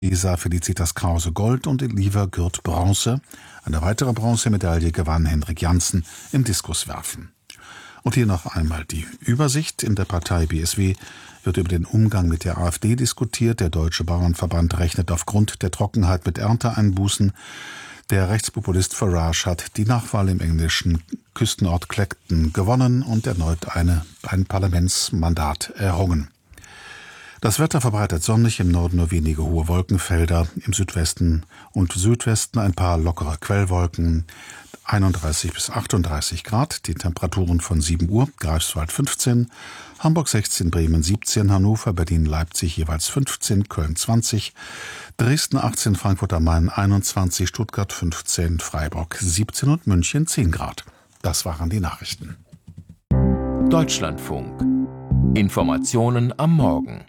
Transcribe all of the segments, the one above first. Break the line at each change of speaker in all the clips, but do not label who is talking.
Lisa Felicitas Krause Gold und Eliva Gürt Bronze. Eine weitere Bronzemedaille gewann Henrik Janssen im Diskuswerfen. Und hier noch einmal die Übersicht. In der Partei BSW wird über den Umgang mit der AfD diskutiert. Der Deutsche Bauernverband rechnet aufgrund der Trockenheit mit Ernteeinbußen. Der Rechtspopulist Farage hat die Nachwahl im englischen Küstenort Clacton gewonnen und erneut ein Parlamentsmandat errungen. Das Wetter verbreitet sonnig, im Norden nur wenige hohe Wolkenfelder, im Südwesten und Südwesten ein paar lockere Quellwolken, 31 bis 38 Grad, die Temperaturen von 7 Uhr, Greifswald 15, Hamburg 16, Bremen 17, Hannover, Berlin, Leipzig jeweils 15, Köln 20, Dresden 18, Frankfurt am Main 21, Stuttgart 15, Freiburg 17 und München 10 Grad. Das waren die Nachrichten.
Deutschlandfunk. Informationen am Morgen.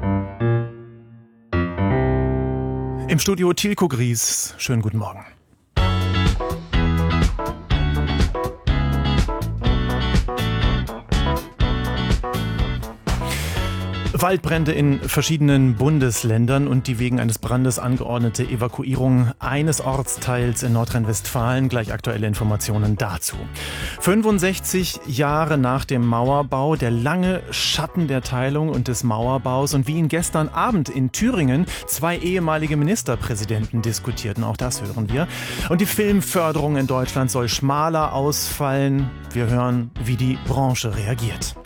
Im Studio Tilko Gries. Schönen guten Morgen. Waldbrände in verschiedenen Bundesländern und die wegen eines Brandes angeordnete Evakuierung eines Ortsteils in Nordrhein-Westfalen. Gleich aktuelle Informationen dazu. 65 Jahre nach dem Mauerbau, der lange Schatten der Teilung und des Mauerbaus und wie ihn gestern Abend in Thüringen zwei ehemalige Ministerpräsidenten diskutierten. Auch das hören wir. Und die Filmförderung in Deutschland soll schmaler ausfallen. Wir hören, wie die Branche reagiert.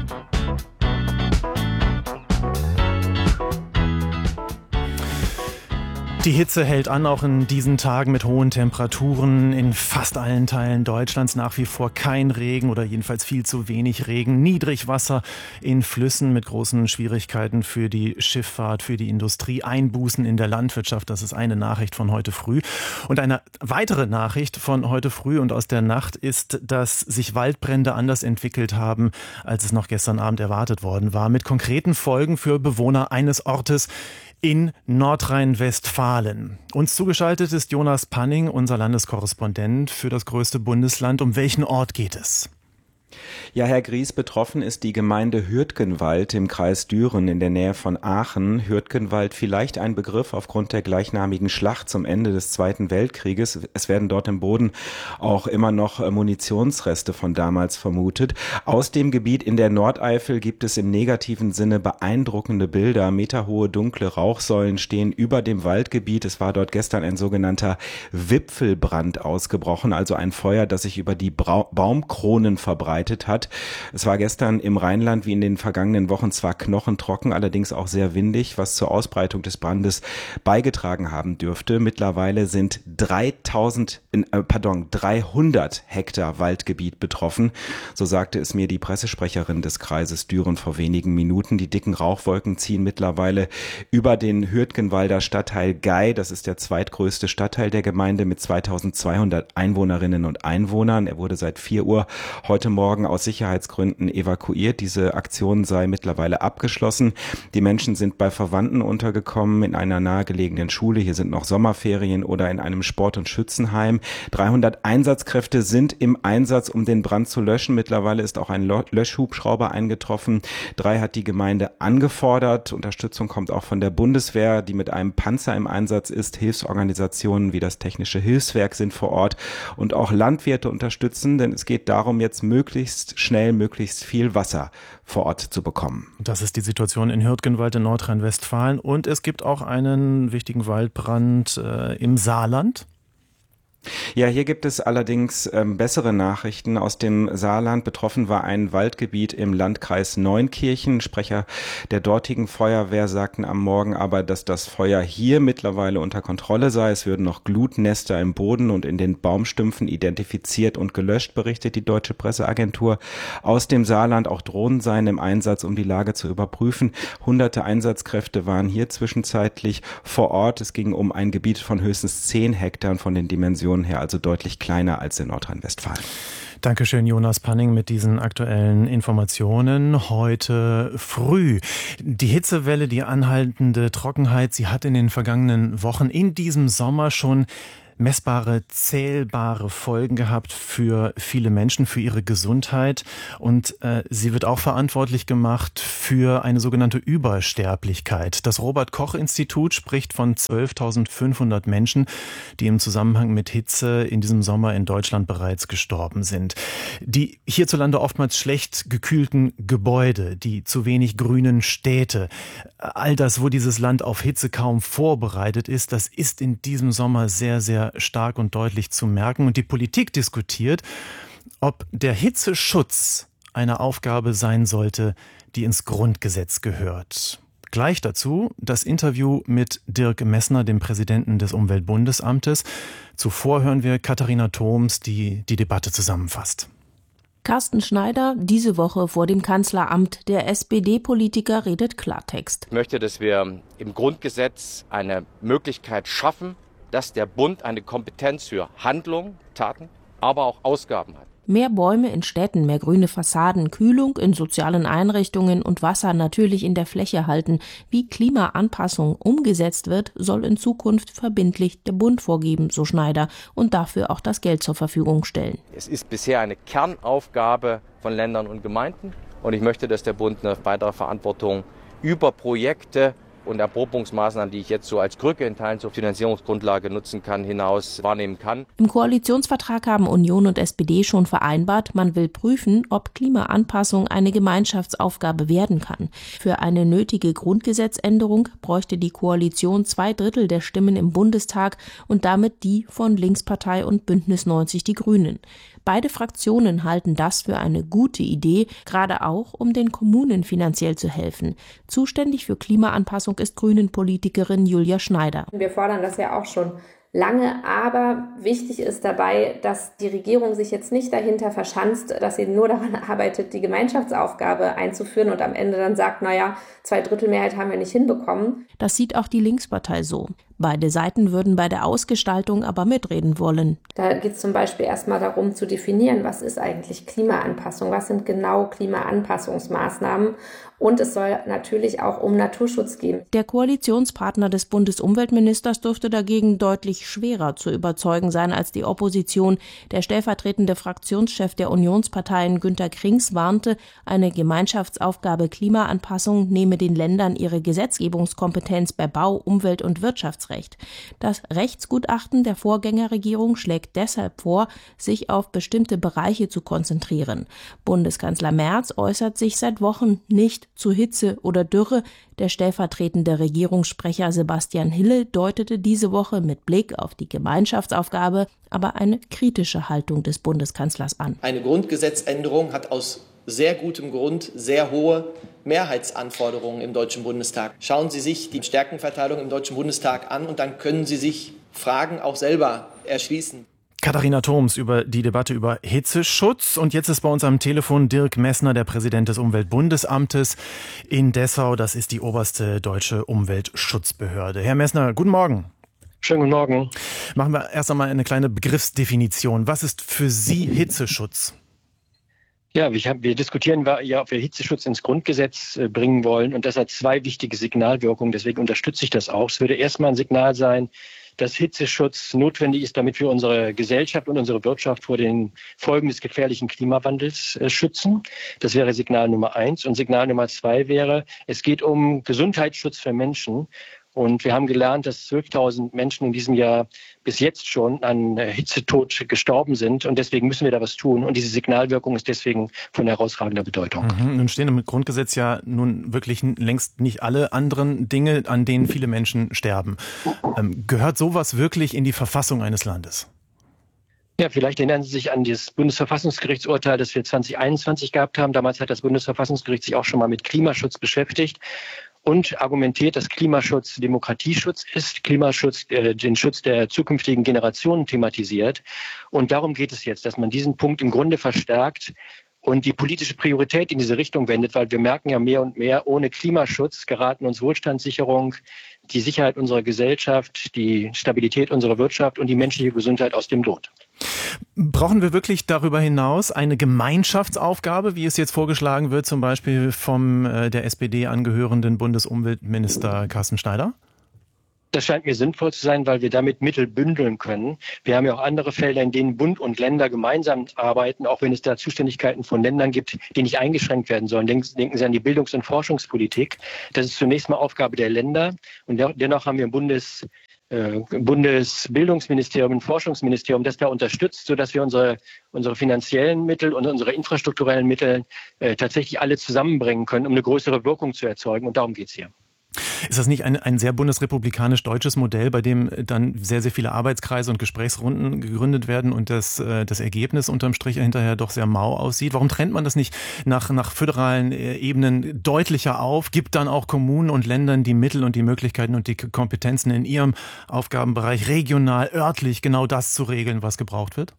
Die Hitze hält an, auch in diesen Tagen mit hohen Temperaturen in fast allen Teilen Deutschlands. Nach wie vor kein Regen oder jedenfalls viel zu wenig Regen. Niedrigwasser in Flüssen mit großen Schwierigkeiten für die Schifffahrt, für die Industrie. Einbußen in der Landwirtschaft, das ist eine Nachricht von heute früh. Und eine weitere Nachricht von heute früh und aus der Nacht ist, dass sich Waldbrände anders entwickelt haben, als es noch gestern Abend erwartet worden war. Mit konkreten Folgen für Bewohner eines Ortes in Nordrhein-Westfalen. Uns zugeschaltet ist Jonas Panning, unser Landeskorrespondent für das größte Bundesland. Um welchen Ort geht es?
Ja, Herr Gries, betroffen ist die Gemeinde Hürtgenwald im Kreis Düren in der Nähe von Aachen. Hürtgenwald, vielleicht ein Begriff aufgrund der gleichnamigen Schlacht zum Ende des Zweiten Weltkrieges. Es werden dort im Boden auch immer noch Munitionsreste von damals vermutet. Aus dem Gebiet in der Nordeifel gibt es im negativen Sinne beeindruckende Bilder. Meterhohe dunkle Rauchsäulen stehen über dem Waldgebiet. Es war dort gestern ein sogenannter Wipfelbrand ausgebrochen, also ein Feuer, das sich über die Baumkronen verbreitet hat. Es war gestern im Rheinland wie in den vergangenen Wochen zwar knochentrocken, allerdings auch sehr windig, was zur Ausbreitung des Brandes beigetragen haben dürfte. Mittlerweile sind 300 Hektar Waldgebiet betroffen. So sagte es mir die Pressesprecherin des Kreises Düren vor wenigen Minuten. Die dicken Rauchwolken ziehen mittlerweile über den Hürtgenwalder Stadtteil Gei. Das ist der zweitgrößte Stadtteil der Gemeinde mit 2200 Einwohnerinnen und Einwohnern. Er wurde seit 4 Uhr heute Morgen aus Sicherheitsgründen evakuiert. Diese Aktion sei mittlerweile abgeschlossen. Die Menschen sind bei Verwandten untergekommen, in einer nahegelegenen Schule. Hier sind noch Sommerferien oder in einem Sport- und Schützenheim. 300 Einsatzkräfte sind im Einsatz, um den Brand zu löschen. Mittlerweile ist auch ein Löschhubschrauber eingetroffen. 3 hat die Gemeinde angefordert. Unterstützung kommt auch von der Bundeswehr, die mit einem Panzer im Einsatz ist. Hilfsorganisationen wie das Technische Hilfswerk sind vor Ort und auch Landwirte unterstützen, denn es geht darum, jetzt möglichst schnell, möglichst viel Wasser vor Ort zu bekommen.
Das ist die Situation in Hürtgenwald in Nordrhein-Westfalen. Und es gibt auch einen wichtigen Waldbrand im Saarland.
Ja, hier gibt es allerdings bessere Nachrichten aus dem Saarland. Betroffen war ein Waldgebiet im Landkreis Neunkirchen. Sprecher der dortigen Feuerwehr sagten am Morgen aber, dass das Feuer hier mittlerweile unter Kontrolle sei. Es würden noch Glutnester im Boden und in den Baumstümpfen identifiziert und gelöscht, berichtet die Deutsche Presseagentur. Aus dem Saarland auch Drohnen seien im Einsatz, um die Lage zu überprüfen. Hunderte Einsatzkräfte waren hier zwischenzeitlich vor Ort. Es ging um ein Gebiet von höchstens 10 Hektar von den Dimensionen her, also deutlich kleiner als in Nordrhein-Westfalen.
Dankeschön, Jonas Panning, mit diesen aktuellen Informationen heute früh. Die Hitzewelle, die anhaltende Trockenheit, sie hat in den vergangenen Wochen in diesem Sommer schon messbare, zählbare Folgen gehabt für viele Menschen, für ihre Gesundheit. Und sie wird auch verantwortlich gemacht für eine sogenannte Übersterblichkeit. Das Robert-Koch-Institut spricht von 12.500 Menschen, die im Zusammenhang mit Hitze in diesem Sommer in Deutschland bereits gestorben sind. Die hierzulande oftmals schlecht gekühlten Gebäude, die zu wenig grünen Städte, all das, wo dieses Land auf Hitze kaum vorbereitet ist, das ist in diesem Sommer sehr, sehr stark und deutlich zu merken. Und die Politik diskutiert, ob der Hitzeschutz eine Aufgabe sein sollte, die ins Grundgesetz gehört. Gleich dazu das Interview mit Dirk Messner, dem Präsidenten des Umweltbundesamtes. Zuvor hören wir Katharina Thoms, die die Debatte zusammenfasst.
Carsten Schneider, diese Woche vor dem Kanzleramt. Der SPD-Politiker redet Klartext.
Ich möchte, dass wir im Grundgesetz eine Möglichkeit schaffen, dass der Bund eine Kompetenz für Handlung, Taten, aber auch Ausgaben hat.
Mehr Bäume in Städten, mehr grüne Fassaden, Kühlung in sozialen Einrichtungen und Wasser natürlich in der Fläche halten. Wie Klimaanpassung umgesetzt wird, soll in Zukunft verbindlich der Bund vorgeben, so Schneider, und dafür auch das Geld zur Verfügung stellen.
Es ist bisher eine Kernaufgabe von Ländern und Gemeinden und ich möchte, dass der Bund eine weitere Verantwortung über Projekte und Erprobungsmaßnahmen, die ich jetzt so als Krücke in Teilen zur Finanzierungsgrundlage nutzen kann, hinaus wahrnehmen kann.
Im Koalitionsvertrag haben Union und SPD schon vereinbart, man will prüfen, ob Klimaanpassung eine Gemeinschaftsaufgabe werden kann. Für eine nötige Grundgesetzänderung bräuchte die Koalition 2/3 der Stimmen im Bundestag und damit die von Linkspartei und Bündnis 90 Die Grünen. Beide Fraktionen halten das für eine gute Idee, gerade auch, um den Kommunen finanziell zu helfen. Zuständig für Klimaanpassung ist Grünen-Politikerin Julia Schneider.
Wir fordern das ja auch schon lange, aber wichtig ist dabei, dass die Regierung sich jetzt nicht dahinter verschanzt, dass sie nur daran arbeitet, die Gemeinschaftsaufgabe einzuführen und am Ende dann sagt, 2/3 Mehrheit haben wir nicht hinbekommen.
Das sieht auch die Linkspartei so. Beide Seiten würden bei der Ausgestaltung aber mitreden wollen.
Da geht es zum Beispiel erstmal darum zu definieren, was ist eigentlich Klimaanpassung, was sind genau Klimaanpassungsmaßnahmen. Und es soll natürlich auch um Naturschutz gehen.
Der Koalitionspartner des Bundesumweltministers dürfte dagegen deutlich schwerer zu überzeugen sein als die Opposition. Der stellvertretende Fraktionschef der Unionsparteien Günter Krings warnte, eine Gemeinschaftsaufgabe Klimaanpassung nehme den Ländern ihre Gesetzgebungskompetenz bei Bau-, Umwelt- und Wirtschaftsrecht. Das Rechtsgutachten der Vorgängerregierung schlägt deshalb vor, sich auf bestimmte Bereiche zu konzentrieren. Bundeskanzler Merz äußert sich seit Wochen nicht zu Hitze oder Dürre. Der stellvertretende Regierungssprecher Sebastian Hille deutete diese Woche mit Blick auf die Gemeinschaftsaufgabe aber eine kritische Haltung des Bundeskanzlers an.
Eine Grundgesetzänderung hat aus sehr gutem Grund sehr hohe Mehrheitsanforderungen im Deutschen Bundestag. Schauen Sie sich die Stärkenverteilung im Deutschen Bundestag an und dann können Sie sich Fragen auch selber erschließen.
Katharina Thoms über die Debatte über Hitzeschutz. Und jetzt ist bei uns am Telefon Dirk Messner, der Präsident des Umweltbundesamtes in Dessau. Das ist die oberste deutsche Umweltschutzbehörde. Herr Messner, guten Morgen.
Schönen guten Morgen.
Machen wir erst einmal eine kleine Begriffsdefinition. Was ist für Sie Hitzeschutz?
Ja, wir diskutieren ja, ob wir Hitzeschutz ins Grundgesetz bringen wollen. Und das hat zwei wichtige Signalwirkungen. Deswegen unterstütze ich das auch. Es würde erstmal ein Signal sein, dass Hitzeschutz notwendig ist, damit wir unsere Gesellschaft und unsere Wirtschaft vor den Folgen des gefährlichen Klimawandels schützen. Das wäre Signal Nummer 1. Und Signal Nummer 2 wäre, es geht um Gesundheitsschutz für Menschen. Und wir haben gelernt, dass 12.000 Menschen in diesem Jahr bis jetzt schon an Hitzetod gestorben sind. Und deswegen müssen wir da was tun. Und diese Signalwirkung ist deswegen von herausragender Bedeutung.
Nun stehen im Grundgesetz ja nun wirklich längst nicht alle anderen Dinge, an denen viele Menschen sterben. Gehört sowas wirklich in die Verfassung eines Landes?
Ja, vielleicht erinnern Sie sich an das Bundesverfassungsgerichtsurteil, das wir 2021 gehabt haben. Damals hat das Bundesverfassungsgericht sich auch schon mal mit Klimaschutz beschäftigt und argumentiert, dass Klimaschutz Demokratieschutz ist, Klimaschutz den Schutz der zukünftigen Generationen thematisiert. Und darum geht es jetzt, dass man diesen Punkt im Grunde verstärkt und die politische Priorität in diese Richtung wendet, weil wir merken ja mehr und mehr, ohne Klimaschutz geraten uns Wohlstandssicherung, die Sicherheit unserer Gesellschaft, die Stabilität unserer Wirtschaft und die menschliche Gesundheit aus dem Lot.
Brauchen wir wirklich darüber hinaus eine Gemeinschaftsaufgabe, wie es jetzt vorgeschlagen wird, zum Beispiel vom der SPD angehörenden Bundesumweltminister Carsten Schneider?
Das scheint mir sinnvoll zu sein, weil wir damit Mittel bündeln können. Wir haben ja auch andere Felder, in denen Bund und Länder gemeinsam arbeiten, auch wenn es da Zuständigkeiten von Ländern gibt, die nicht eingeschränkt werden sollen. Denken Sie an die Bildungs- und Forschungspolitik. Das ist zunächst mal Aufgabe der Länder. Und dennoch haben wir ein Bundesbildungsministerium, ein Forschungsministerium, das da unterstützt, sodass wir unsere finanziellen Mittel und unsere infrastrukturellen Mittel tatsächlich alle zusammenbringen können, um eine größere Wirkung zu erzeugen. Und darum geht es hier.
Ist das nicht ein sehr bundesrepublikanisch-deutsches Modell, bei dem dann sehr, sehr viele Arbeitskreise und Gesprächsrunden gegründet werden und das Ergebnis unterm Strich hinterher doch sehr mau aussieht? Warum trennt man das nicht nach föderalen Ebenen deutlicher auf, gibt dann auch Kommunen und Ländern die Mittel und die Möglichkeiten und die Kompetenzen in ihrem Aufgabenbereich regional, örtlich genau das zu regeln, was gebraucht wird?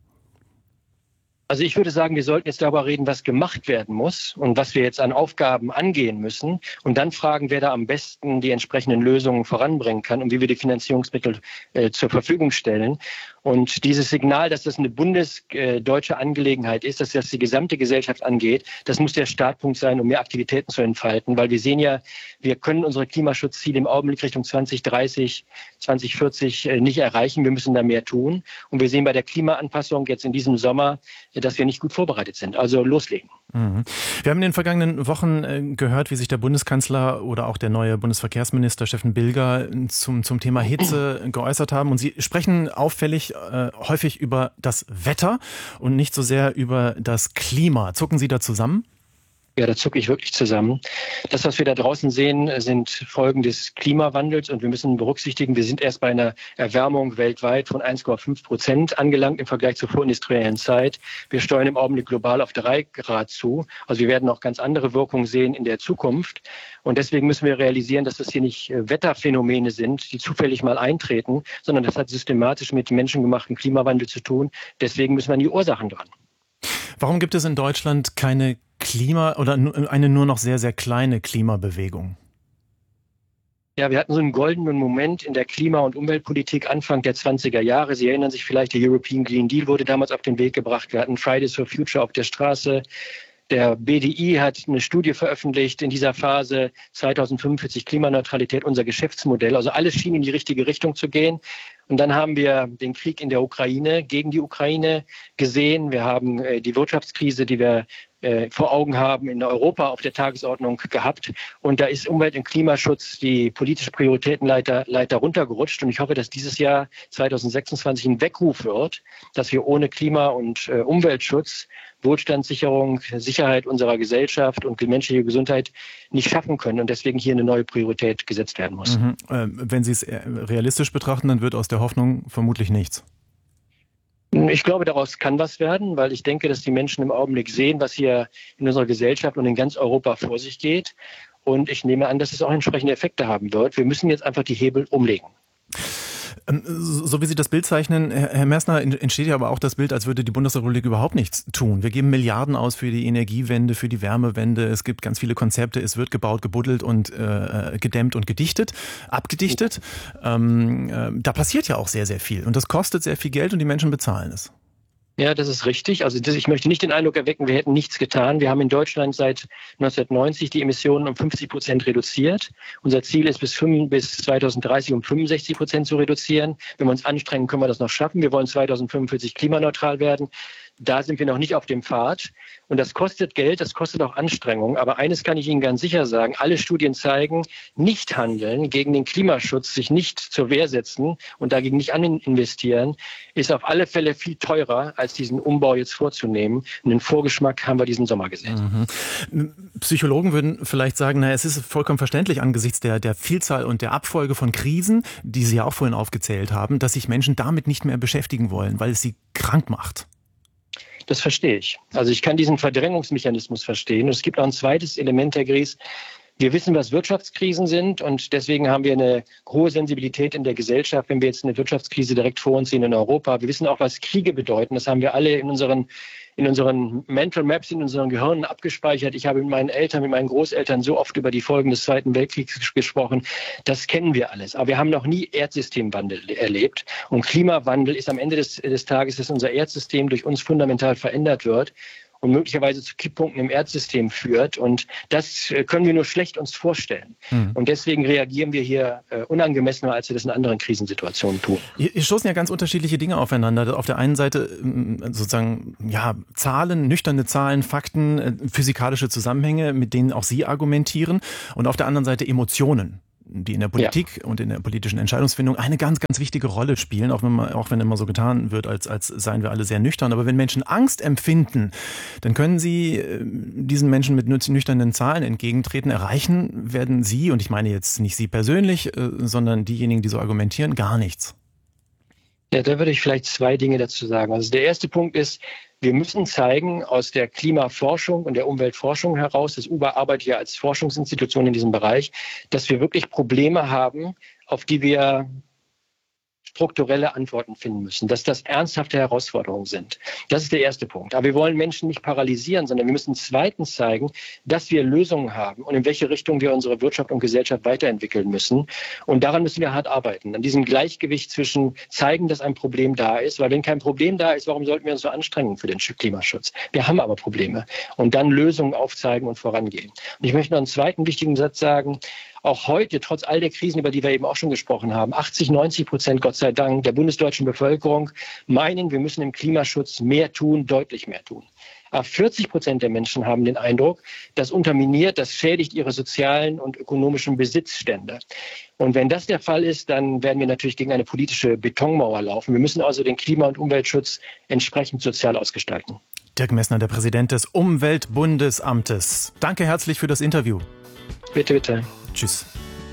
Also ich würde sagen, wir sollten jetzt darüber reden, was gemacht werden muss und was wir jetzt an Aufgaben angehen müssen und dann fragen, wer da am besten die entsprechenden Lösungen voranbringen kann und wie wir die Finanzierungsmittel zur Verfügung stellen. Und dieses Signal, dass das eine bundesdeutsche Angelegenheit ist, dass das die gesamte Gesellschaft angeht, das muss der Startpunkt sein, um mehr Aktivitäten zu entfalten. Weil wir sehen ja, wir können unsere Klimaschutzziele im Augenblick Richtung 2030, 2040 nicht erreichen. Wir müssen da mehr tun. Und wir sehen bei der Klimaanpassung jetzt in diesem Sommer, dass wir nicht gut vorbereitet sind. Also loslegen.
Mhm. Wir haben in den vergangenen Wochen gehört, wie sich der Bundeskanzler oder auch der neue Bundesverkehrsminister Steffen Bilger zum Thema Hitze geäußert haben. Und Sie sprechen auffällig häufig über das Wetter und nicht so sehr über das Klima. Zucken Sie da zusammen?
Ja, da zucke ich wirklich zusammen. Das, was wir da draußen sehen, sind Folgen des Klimawandels und wir müssen berücksichtigen, wir sind erst bei einer Erwärmung weltweit von 1,5% angelangt im Vergleich zur vorindustriellen Zeit. Wir steuern im Augenblick global auf 3 Grad zu. Also wir werden auch ganz andere Wirkungen sehen in der Zukunft. Und deswegen müssen wir realisieren, dass das hier nicht Wetterphänomene sind, die zufällig mal eintreten, sondern das hat systematisch mit menschengemachten Klimawandel zu tun. Deswegen müssen wir an die Ursachen dran.
Warum gibt es in Deutschland keine eine nur noch sehr, sehr kleine Klimabewegung?
Ja, wir hatten so einen goldenen Moment in der Klima- und Umweltpolitik Anfang der 20er Jahre. Sie erinnern sich vielleicht, der European Green Deal wurde damals auf den Weg gebracht. Wir hatten Fridays for Future auf der Straße. Der BDI hat eine Studie veröffentlicht in dieser Phase 2045 Klimaneutralität, unser Geschäftsmodell. Also alles schien in die richtige Richtung zu gehen. Und dann haben wir den Krieg in der Ukraine gegen die Ukraine gesehen. Wir haben die Wirtschaftskrise, die wir vor Augen haben, in Europa auf der Tagesordnung gehabt. Und da ist Umwelt- und Klimaschutz die politische Prioritätenleiter runtergerutscht. Und ich hoffe, dass dieses Jahr 2026 ein Weckruf wird, dass wir ohne Klima- und Umweltschutz Wohlstandssicherung, Sicherheit unserer Gesellschaft und die menschliche Gesundheit nicht schaffen können und deswegen hier eine neue Priorität gesetzt werden muss.
Wenn Sie es realistisch betrachten, dann wird aus der Hoffnung vermutlich nichts.
Ich glaube, daraus kann was werden, weil ich denke, dass die Menschen im Augenblick sehen, was hier in unserer Gesellschaft und in ganz Europa vor sich geht. Und ich nehme an, dass es auch entsprechende Effekte haben wird. Wir müssen jetzt einfach die Hebel umlegen.
So wie Sie das Bild zeichnen, Herr Mersner, entsteht ja aber auch das Bild, als würde die Bundesrepublik überhaupt nichts tun. Wir geben Milliarden aus für die Energiewende, für die Wärmewende. Es gibt ganz viele Konzepte. Es wird gebaut, gebuddelt und gedämmt und abgedichtet. Da passiert ja auch sehr, sehr viel. Und das kostet sehr viel Geld und die Menschen bezahlen es.
Ja, das ist richtig. Also ich möchte nicht den Eindruck erwecken, wir hätten nichts getan. Wir haben in Deutschland seit 1990 die Emissionen um 50% reduziert. Unser Ziel ist bis 2030 um 65% zu reduzieren. Wenn wir uns anstrengen, können wir das noch schaffen. Wir wollen 2045 klimaneutral werden. Da sind wir noch nicht auf dem Pfad. Und das kostet Geld, das kostet auch Anstrengung. Aber eines kann ich Ihnen ganz sicher sagen, alle Studien zeigen, nicht handeln, gegen den Klimaschutz, sich nicht zur Wehr setzen und dagegen nicht investieren, ist auf alle Fälle viel teurer, als diesen Umbau jetzt vorzunehmen. Und den Vorgeschmack haben wir diesen Sommer gesehen.
Psychologen würden vielleicht sagen, es ist vollkommen verständlich angesichts der Vielzahl und der Abfolge von Krisen, die Sie ja auch vorhin aufgezählt haben, dass sich Menschen damit nicht mehr beschäftigen wollen, weil es sie krank macht.
Das verstehe ich. Also ich kann diesen Verdrängungsmechanismus verstehen. Und es gibt noch ein zweites Element, Herr Gries. Wir wissen, was Wirtschaftskrisen sind und deswegen haben wir eine hohe Sensibilität in der Gesellschaft, wenn wir jetzt eine Wirtschaftskrise direkt vor uns sehen in Europa. Wir wissen auch, was Kriege bedeuten. Das haben wir alle in unseren Mental Maps, in unseren Gehirnen abgespeichert. Ich habe mit meinen Eltern, mit meinen Großeltern so oft über die Folgen des Zweiten Weltkriegs gesprochen. Das kennen wir alles. Aber wir haben noch nie Erdsystemwandel erlebt. Und Klimawandel ist am Ende des Tages, dass unser Erdsystem durch uns fundamental verändert wird. und möglicherweise zu Kipppunkten im Erdsystem führt. Und das können wir nur schlecht uns vorstellen. Und deswegen reagieren wir hier unangemessener, als wir das in anderen Krisensituationen tun.
Hier stoßen ja ganz unterschiedliche Dinge aufeinander. Auf der einen Seite sozusagen Zahlen, nüchterne Zahlen, Fakten, physikalische Zusammenhänge, mit denen auch Sie argumentieren. Und auf der anderen Seite Emotionen, die in der Politik und in der politischen Entscheidungsfindung eine ganz, ganz wichtige Rolle spielen, auch wenn immer so getan wird, als seien wir alle sehr nüchtern. Aber wenn Menschen Angst empfinden, dann können sie diesen Menschen mit nüchternen Zahlen entgegentreten. Erreichen werden sie, und ich meine jetzt nicht Sie persönlich, sondern diejenigen, die so argumentieren, gar nichts.
Ja, da würde ich vielleicht zwei Dinge dazu sagen. Also der erste Punkt ist, wir müssen zeigen aus der Klimaforschung und der Umweltforschung heraus, das UBA arbeitet ja als Forschungsinstitution in diesem Bereich, dass wir wirklich Probleme haben, auf die wir strukturelle Antworten finden müssen, dass das ernsthafte Herausforderungen sind. Das ist der erste Punkt. Aber wir wollen Menschen nicht paralysieren, sondern wir müssen zweitens zeigen, dass wir Lösungen haben und in welche Richtung wir unsere Wirtschaft und Gesellschaft weiterentwickeln müssen. Und daran müssen wir hart arbeiten, an diesem Gleichgewicht zwischen zeigen, dass ein Problem da ist, weil wenn kein Problem da ist, warum sollten wir uns so anstrengen für den Klimaschutz? Wir haben aber Probleme und dann Lösungen aufzeigen und vorangehen. Und ich möchte noch einen zweiten wichtigen Satz sagen. Auch heute, trotz all der Krisen, über die wir eben auch schon gesprochen haben, 80-90%, Gott sei Dank, der bundesdeutschen Bevölkerung meinen, wir müssen im Klimaschutz mehr tun, deutlich mehr tun. Aber 40% der Menschen haben den Eindruck, das unterminiert, das schädigt ihre sozialen und ökonomischen Besitzstände. Und wenn das der Fall ist, dann werden wir natürlich gegen eine politische Betonmauer laufen. Wir müssen also den Klima- und Umweltschutz entsprechend sozial ausgestalten.
Dirk Messner, der Präsident des Umweltbundesamtes. Danke herzlich für das Interview.
Bitte, bitte.
Tschüss.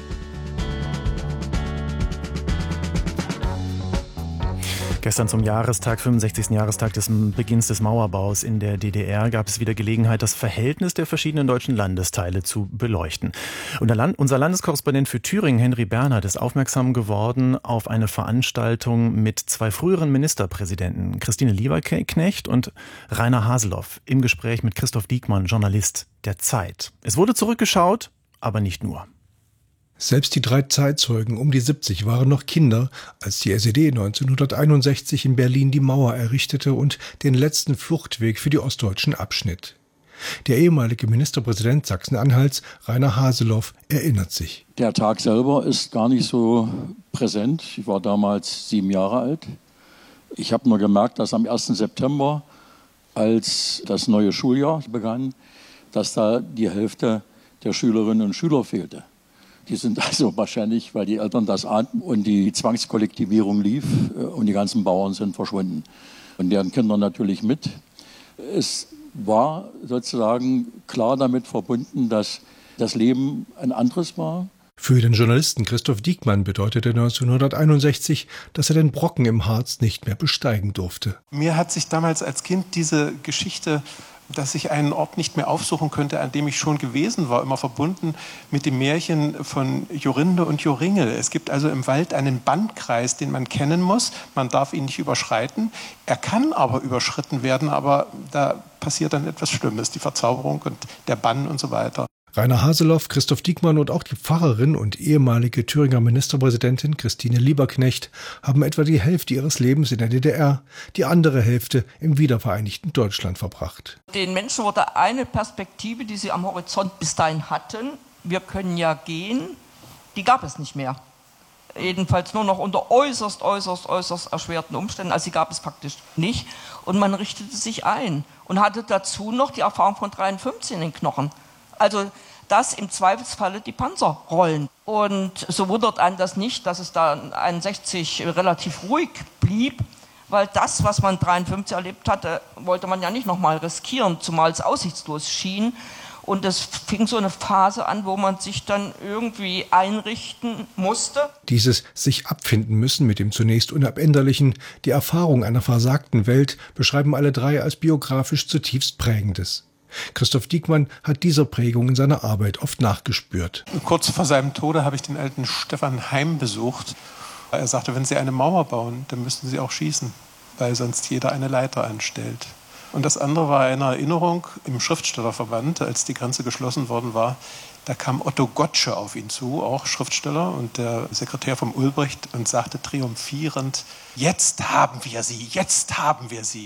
Gestern zum 65. Jahrestag des Beginns des Mauerbaus in der DDR gab es wieder Gelegenheit, das Verhältnis der verschiedenen deutschen Landesteile zu beleuchten. Und unser Landeskorrespondent für Thüringen, Henry Bernhard, ist aufmerksam geworden auf eine Veranstaltung mit zwei früheren Ministerpräsidenten, Christine Lieberknecht und Rainer Haseloff, im Gespräch mit Christoph Diekmann, Journalist der Zeit. Es wurde zurückgeschaut, aber nicht nur.
Selbst die 3 Zeitzeugen um die 70 waren noch Kinder, als die SED 1961 in Berlin die Mauer errichtete und den letzten Fluchtweg für die Ostdeutschen abschnitt. Der ehemalige Ministerpräsident Sachsen-Anhalts, Rainer Haseloff, erinnert sich.
Der Tag selber ist gar nicht so präsent. Ich war damals 7 Jahre alt. Ich habe nur gemerkt, dass am 1. September, als das neue Schuljahr begann, dass da die Hälfte der Schülerinnen und Schüler fehlte. Die sind also wahrscheinlich, weil die Eltern das ahnten und die Zwangskollektivierung lief und die ganzen Bauern sind verschwunden. Und deren Kinder natürlich mit. Es war sozusagen klar damit verbunden, dass das Leben ein anderes war.
Für den Journalisten Christoph Diekmann bedeutete 1961, dass er den Brocken im Harz nicht mehr besteigen durfte.
Mir hat sich damals als Kind diese Geschichte, dass ich einen Ort nicht mehr aufsuchen könnte, an dem ich schon gewesen war, immer verbunden mit dem Märchen von Jorinde und Joringel. Es gibt also im Wald einen Bannkreis, den man kennen muss. Man darf ihn nicht überschreiten. Er kann aber überschritten werden, aber da passiert dann etwas Schlimmes, die Verzauberung und der Bann und so weiter.
Rainer Haseloff, Christoph Diekmann und auch die Pfarrerin und ehemalige Thüringer Ministerpräsidentin Christine Lieberknecht haben etwa die Hälfte ihres Lebens in der DDR, die andere Hälfte im wiedervereinigten Deutschland verbracht.
Den Menschen wurde eine Perspektive, die sie am Horizont bis dahin hatten, wir können ja gehen, die gab es nicht mehr. Jedenfalls nur noch unter äußerst erschwerten Umständen, also sie gab es faktisch nicht. Und man richtete sich ein und hatte dazu noch die Erfahrung von 1953 in den Knochen. Also dass im Zweifelsfalle die Panzer rollen. Und so wundert einen das nicht, dass es da 1961 relativ ruhig blieb, weil das, was man 1953 erlebt hatte, wollte man ja nicht nochmal riskieren, zumal es aussichtslos schien. Und es fing so eine Phase an, wo man sich dann irgendwie einrichten musste.
Dieses sich abfinden müssen mit dem zunächst Unabänderlichen, die Erfahrung einer versagten Welt, beschreiben alle 3 als biografisch zutiefst Prägendes. Christoph Diekmann hat dieser Prägung in seiner Arbeit oft nachgespürt.
Kurz vor seinem Tode habe ich den alten Stefan Heim besucht. Er sagte, wenn Sie eine Mauer bauen, dann müssten Sie auch schießen, weil sonst jeder eine Leiter anstellt. Und das andere war eine Erinnerung im Schriftstellerverband, als die Grenze geschlossen worden war. Da kam Otto Gottsche auf ihn zu, auch Schriftsteller und der Sekretär vom Ulbricht, und sagte triumphierend, jetzt haben wir sie, jetzt haben wir sie.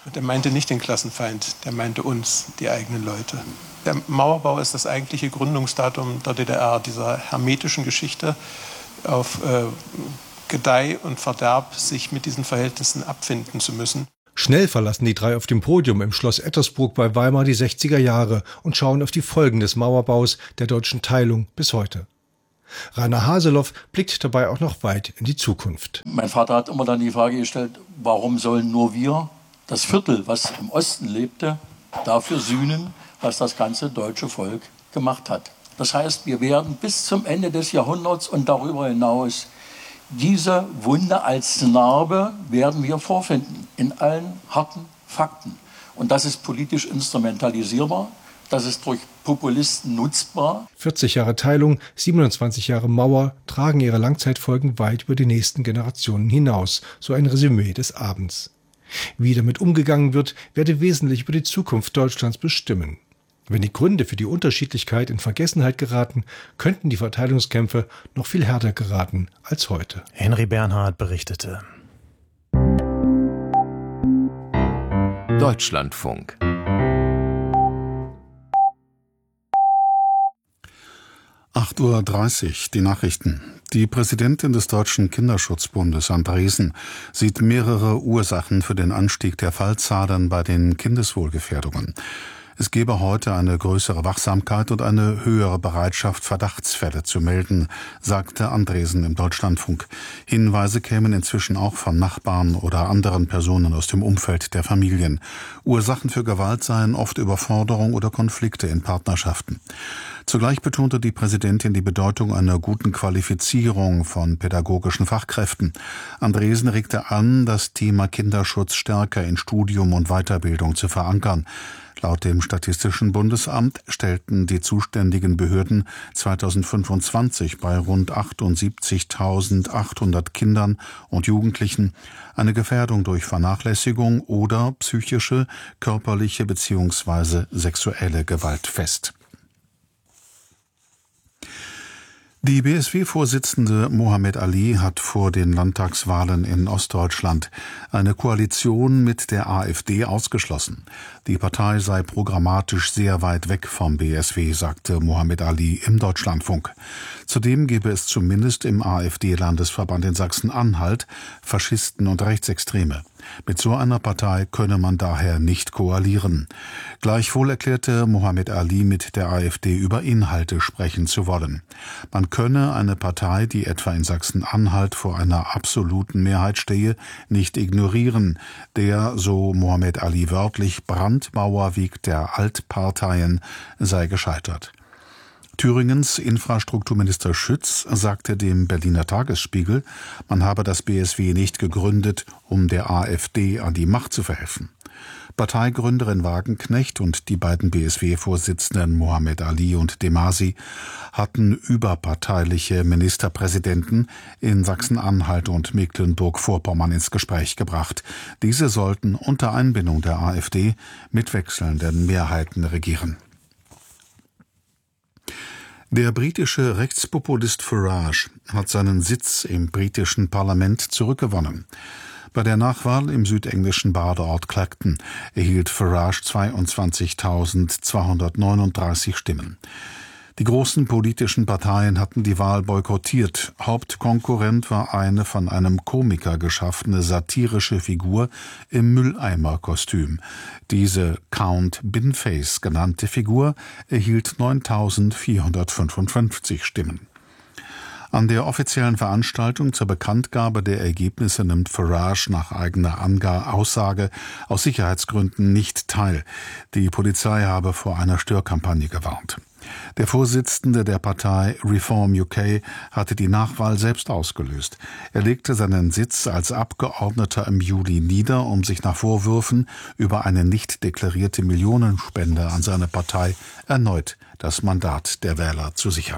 Und er meinte nicht den Klassenfeind, der meinte uns, die eigenen Leute. Der Mauerbau ist das eigentliche Gründungsdatum der DDR, dieser hermetischen Geschichte auf Gedeih und Verderb sich mit diesen Verhältnissen abfinden zu müssen.
Schnell verlassen die drei auf dem Podium im Schloss Ettersburg bei Weimar die 60er Jahre und schauen auf die Folgen des Mauerbaus, der deutschen Teilung bis heute. Rainer Haseloff blickt dabei auch noch weit in die Zukunft.
Mein Vater hat immer dann die Frage gestellt, warum sollen nur wir, das Viertel, was im Osten lebte, dafür sühnen, was das ganze deutsche Volk gemacht hat. Das heißt, wir werden bis zum Ende des Jahrhunderts und darüber hinaus diese Wunde als Narbe werden wir vorfinden, in allen harten Fakten. Und das ist politisch instrumentalisierbar, das ist durch Populisten nutzbar.
40 Jahre Teilung, 27 Jahre Mauer tragen ihre Langzeitfolgen weit über die nächsten Generationen hinaus, so ein Resümee des Abends. Wie damit umgegangen wird, werde wesentlich über die Zukunft Deutschlands bestimmen. Wenn die Gründe für die Unterschiedlichkeit in Vergessenheit geraten, könnten die Verteilungskämpfe noch viel härter geraten als heute.
Henry Bernhard berichtete.
Deutschlandfunk.
(8:30 Uhr), die Nachrichten. Die Präsidentin des Deutschen Kinderschutzbundes, Andresen, sieht mehrere Ursachen für den Anstieg der Fallzahlen bei den Kindeswohlgefährdungen. Es gebe heute eine größere Wachsamkeit und eine höhere Bereitschaft, Verdachtsfälle zu melden, sagte Andresen im Deutschlandfunk. Hinweise kämen inzwischen auch von Nachbarn oder anderen Personen aus dem Umfeld der Familien. Ursachen für Gewalt seien oft Überforderung oder Konflikte in Partnerschaften. Zugleich betonte die Präsidentin die Bedeutung einer guten Qualifizierung von pädagogischen Fachkräften. Andresen regte an, das Thema Kinderschutz stärker in Studium und Weiterbildung zu verankern. Laut dem Statistischen Bundesamt stellten die zuständigen Behörden 2025 bei rund 78.800 Kindern und Jugendlichen eine Gefährdung durch Vernachlässigung oder psychische, körperliche bzw. sexuelle Gewalt fest. Die BSW-Vorsitzende Mohammed Ali hat vor den Landtagswahlen in Ostdeutschland eine Koalition mit der AfD ausgeschlossen. Die Partei sei programmatisch sehr weit weg vom BSW, sagte Mohammed Ali im Deutschlandfunk. Zudem gebe es zumindest im AfD-Landesverband in Sachsen-Anhalt Faschisten und Rechtsextreme. Mit so einer Partei könne man daher nicht koalieren. Gleichwohl erklärte Mohammed Ali, mit der AfD über Inhalte sprechen zu wollen. Man könne eine Partei, die etwa in Sachsen-Anhalt vor einer absoluten Mehrheit stehe, nicht ignorieren. Der, so Mohammed Ali wörtlich, Brandmauerweg der Altparteien sei gescheitert. Thüringens Infrastrukturminister Schütz sagte dem Berliner Tagesspiegel, man habe das BSW nicht gegründet, um der AfD an die Macht zu verhelfen. Parteigründerin Wagenknecht und die beiden BSW-Vorsitzenden Mohammed Ali und Demasi hatten überparteiliche Ministerpräsidenten in Sachsen-Anhalt und Mecklenburg-Vorpommern ins Gespräch gebracht. Diese sollten unter Einbindung der AfD mit wechselnden Mehrheiten regieren. Der britische Rechtspopulist Farage hat seinen Sitz im britischen Parlament zurückgewonnen. Bei der Nachwahl im südenglischen Badeort Clacton erhielt Farage 22.239 Stimmen. Die großen politischen Parteien hatten die Wahl boykottiert. Hauptkonkurrent war eine von einem Komiker geschaffene satirische Figur im Mülleimerkostüm. Diese Count Binface genannte Figur erhielt 9.455 Stimmen. An der offiziellen Veranstaltung zur Bekanntgabe der Ergebnisse nimmt Farage nach eigener Aussage aus Sicherheitsgründen nicht teil. Die Polizei habe vor einer Störkampagne gewarnt. Der Vorsitzende der Partei Reform UK hatte die Nachwahl selbst ausgelöst. Er legte seinen Sitz als Abgeordneter im Juli nieder, um sich nach Vorwürfen über eine nicht deklarierte Millionenspende an seine Partei erneut das Mandat der Wähler zu sichern.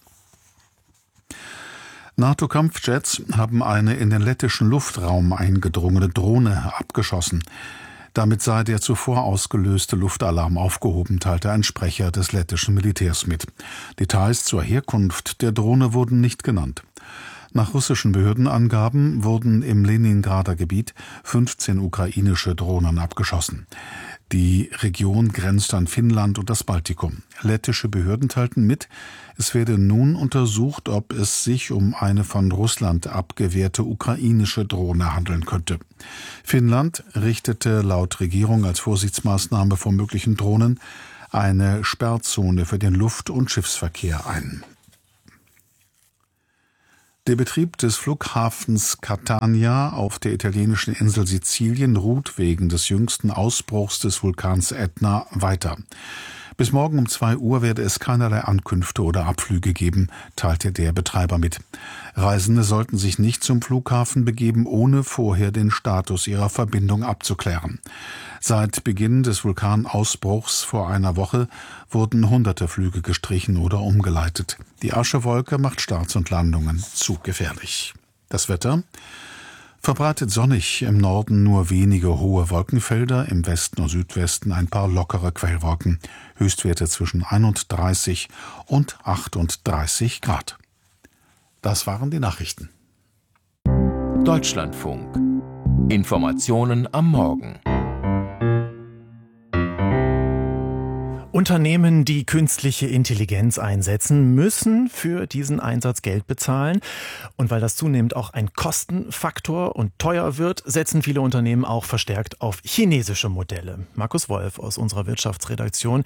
NATO-Kampfjets haben eine in den lettischen Luftraum eingedrungene Drohne abgeschossen. Damit sei der zuvor ausgelöste Luftalarm aufgehoben, teilte ein Sprecher des lettischen Militärs mit. Details zur Herkunft der Drohne wurden nicht genannt. Nach russischen Behördenangaben wurden im Leningrader Gebiet 15 ukrainische Drohnen abgeschossen. Die Region grenzt an Finnland und das Baltikum. Lettische Behörden teilten mit, es werde nun untersucht, ob es sich um eine von Russland abgewehrte ukrainische Drohne handeln könnte. Finnland richtete laut Regierung als Vorsichtsmaßnahme vor möglichen Drohnen eine Sperrzone für den Luft- und Schiffsverkehr ein. Der Betrieb des Flughafens Catania auf der italienischen Insel Sizilien ruht wegen des jüngsten Ausbruchs des Vulkans Ätna weiter. Bis morgen um 2 Uhr werde es keinerlei Ankünfte oder Abflüge geben, teilte der Betreiber mit. Reisende sollten sich nicht zum Flughafen begeben, ohne vorher den Status ihrer Verbindung abzuklären. Seit Beginn des Vulkanausbruchs vor einer Woche wurden hunderte Flüge gestrichen oder umgeleitet. Die Aschewolke macht Starts und Landungen zu gefährlich. Das Wetter: verbreitet sonnig, im Norden nur wenige hohe Wolkenfelder, im Westen und Südwesten ein paar lockere Quellwolken, Höchstwerte zwischen 31 und 38 Grad. Das waren die Nachrichten.
Deutschlandfunk. Informationen am Morgen.
Unternehmen, die künstliche Intelligenz einsetzen, müssen für diesen Einsatz Geld bezahlen. Und weil das zunehmend auch ein Kostenfaktor und teuer wird, setzen viele Unternehmen auch verstärkt auf chinesische Modelle. Markus Wolf aus unserer Wirtschaftsredaktion.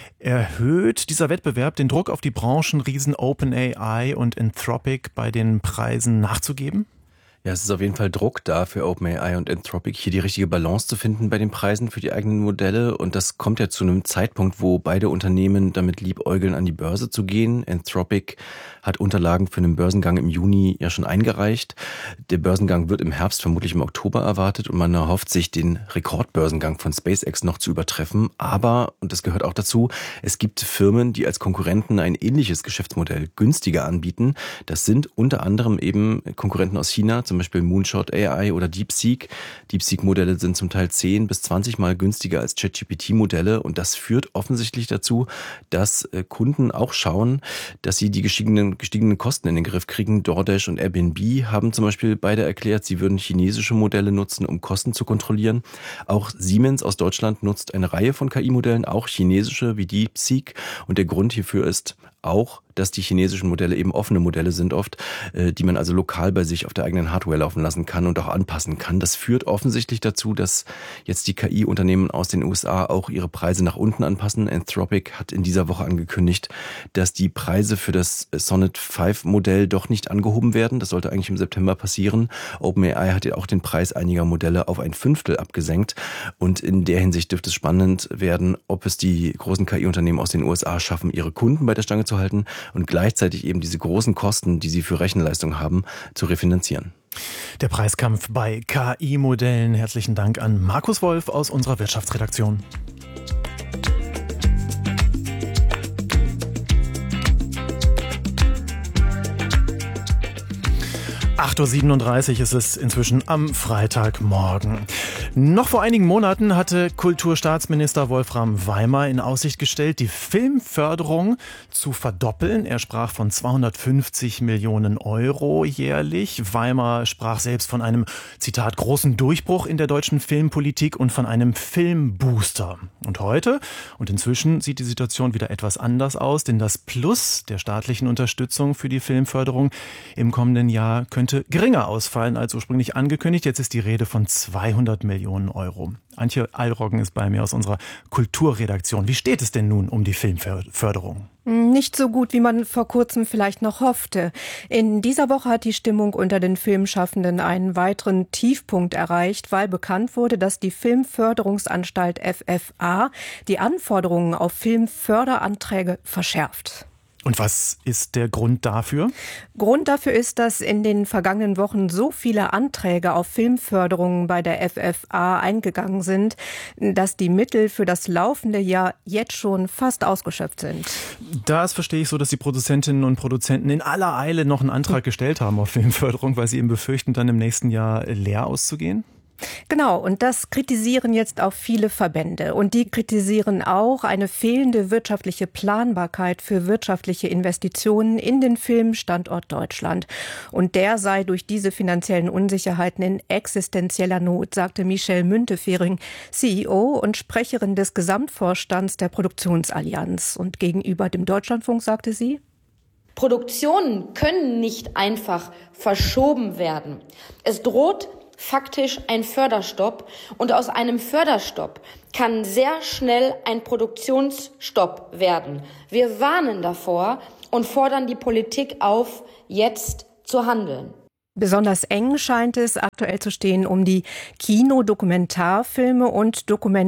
Erhöht dieser Wettbewerb den Druck auf die Branchenriesen OpenAI und Anthropic, bei den Preisen nachzugeben?
Ja, es ist auf jeden Fall Druck da für OpenAI und Anthropic, hier die richtige Balance zu finden bei den Preisen für die eigenen Modelle. Und das kommt ja zu einem Zeitpunkt, wo beide Unternehmen damit liebäugeln, an die Börse zu gehen. Anthropic hat Unterlagen für einen Börsengang im Juni ja schon eingereicht. Der Börsengang wird im Herbst, vermutlich im Oktober erwartet, und man erhofft sich, den Rekordbörsengang von SpaceX noch zu übertreffen. Aber, und das gehört auch dazu, es gibt Firmen, die als Konkurrenten ein ähnliches Geschäftsmodell günstiger anbieten. Das sind unter anderem eben Konkurrenten aus China, zum Beispiel Moonshot AI oder DeepSeek. DeepSeek-Modelle sind zum Teil 10 bis 20 Mal günstiger als ChatGPT-Modelle, und das führt offensichtlich dazu, dass Kunden auch schauen, dass sie die gestiegenen Kosten in den Griff kriegen. DoorDash und Airbnb haben zum Beispiel beide erklärt, sie würden chinesische Modelle nutzen, um Kosten zu kontrollieren. Auch Siemens aus Deutschland nutzt eine Reihe von KI-Modellen, auch chinesische wie DeepSeek, und der Grund hierfür ist auch, dass die chinesischen Modelle eben offene Modelle sind oft, die man also lokal bei sich auf der eigenen Hardware laufen lassen kann und auch anpassen kann. Das führt offensichtlich dazu, dass jetzt die KI-Unternehmen aus den USA auch ihre Preise nach unten anpassen. Anthropic hat in dieser Woche angekündigt, dass die Preise für das Sonnet 5 Modell doch nicht angehoben werden. Das sollte eigentlich im September passieren. OpenAI hat ja auch den Preis einiger Modelle auf 1/5 abgesenkt. Und in der Hinsicht dürfte es spannend werden, ob es die großen KI-Unternehmen aus den USA schaffen, ihre Kunden bei der Stange zu halten und gleichzeitig eben diese großen Kosten, die sie für Rechenleistung haben, zu refinanzieren.
Der Preiskampf bei KI-Modellen. Herzlichen Dank an Markus Wolf aus unserer Wirtschaftsredaktion. 8:37 Uhr ist es inzwischen am Freitagmorgen. Noch vor einigen Monaten hatte Kulturstaatsminister Wolfram Weimer in Aussicht gestellt, die Filmförderung zu verdoppeln. Er sprach von 250 Millionen Euro jährlich. Weimer sprach selbst von einem, Zitat, großen Durchbruch in der deutschen Filmpolitik und von einem Filmbooster. Und heute und inzwischen sieht die Situation wieder etwas anders aus, denn das Plus der staatlichen Unterstützung für die Filmförderung im kommenden Jahr könnte geringer ausfallen als ursprünglich angekündigt. Jetzt ist die Rede von 200 Millionen Euro. Antje Allroggen ist bei mir aus unserer Kulturredaktion. Wie steht es denn nun um die Filmförderung?
Nicht so gut, wie man vor kurzem vielleicht noch hoffte. In dieser Woche hat die Stimmung unter den Filmschaffenden einen weiteren Tiefpunkt erreicht, weil bekannt wurde, dass die Filmförderungsanstalt FFA die Anforderungen auf Filmförderanträge verschärft.
Und was ist der Grund dafür?
Grund dafür ist, dass in den vergangenen Wochen so viele Anträge auf Filmförderungen bei der FFA eingegangen sind, dass die Mittel für das laufende Jahr jetzt schon fast ausgeschöpft sind.
Das verstehe ich so, dass die Produzentinnen und Produzenten in aller Eile noch einen Antrag gestellt haben auf Filmförderung, weil sie eben befürchten, dann im nächsten Jahr leer auszugehen?
Genau, und das kritisieren jetzt auch viele Verbände. Und die kritisieren auch eine fehlende wirtschaftliche Planbarkeit für wirtschaftliche Investitionen in den Filmstandort Deutschland. Und der sei durch diese finanziellen Unsicherheiten in existenzieller Not, sagte Michelle Müntefering, CEO und Sprecherin des Gesamtvorstands der Produktionsallianz. Und gegenüber dem Deutschlandfunk sagte sie:
Produktionen können nicht einfach verschoben werden. Es droht faktisch ein Förderstopp und aus einem Förderstopp kann sehr schnell ein Produktionsstopp werden. Wir warnen davor und fordern die Politik auf, jetzt zu handeln.
Besonders eng scheint es aktuell zu stehen um die Kino-Dokumentarfilme und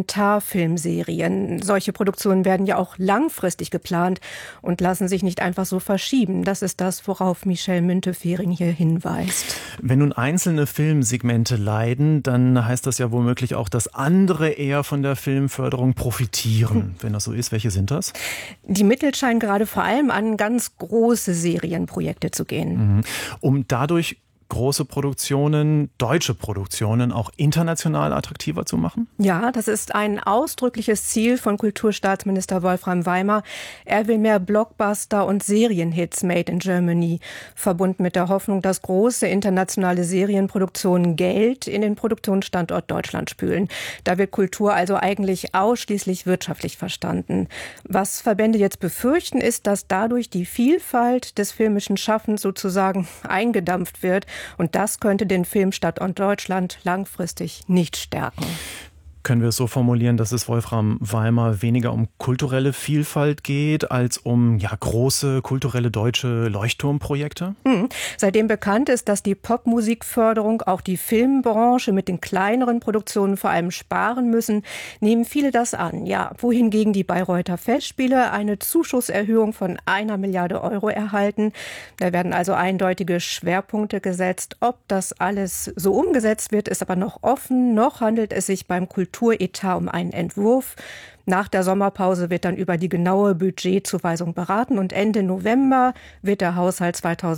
Dokumentarfilmserien. Solche Produktionen werden ja auch langfristig geplant und lassen sich nicht einfach so verschieben. Das ist das, worauf Michelle Müntefering hier hinweist.
Wenn nun einzelne Filmsegmente leiden, dann heißt das ja womöglich auch, dass andere eher von der Filmförderung profitieren. Wenn das so ist, welche sind das?
Die Mittel scheinen gerade vor allem an ganz große Serienprojekte zu gehen.
Um dadurch große Produktionen, deutsche Produktionen auch international attraktiver zu machen?
Ja, das ist ein ausdrückliches Ziel von Kulturstaatsminister Wolfram Weimer. Er will mehr Blockbuster und Serienhits made in Germany, verbunden mit der Hoffnung, dass große internationale Serienproduktionen Geld in den Produktionsstandort Deutschland spülen. Da wird Kultur also eigentlich ausschließlich wirtschaftlich verstanden. Was Verbände jetzt befürchten, ist, dass dadurch die Vielfalt des filmischen Schaffens sozusagen eingedampft wird. Und das könnte den Filmstandort Deutschland langfristig nicht stärken.
Können wir es so formulieren, dass es Wolfram Weimer weniger um kulturelle Vielfalt geht, als um große kulturelle deutsche Leuchtturmprojekte?
Seitdem bekannt ist, dass die Popmusikförderung auch die Filmbranche mit den kleineren Produktionen vor allem sparen müssen, nehmen viele das an. Ja, wohingegen die Bayreuther Festspiele eine Zuschusserhöhung von 1 Milliarde Euro erhalten. Da werden also eindeutige Schwerpunkte gesetzt. Ob das alles so umgesetzt wird, ist aber noch offen. Noch handelt es sich beim Kulturetat um einen Entwurf. Nach der Sommerpause wird dann über die genaue Budgetzuweisung beraten und Ende November wird der Haushalt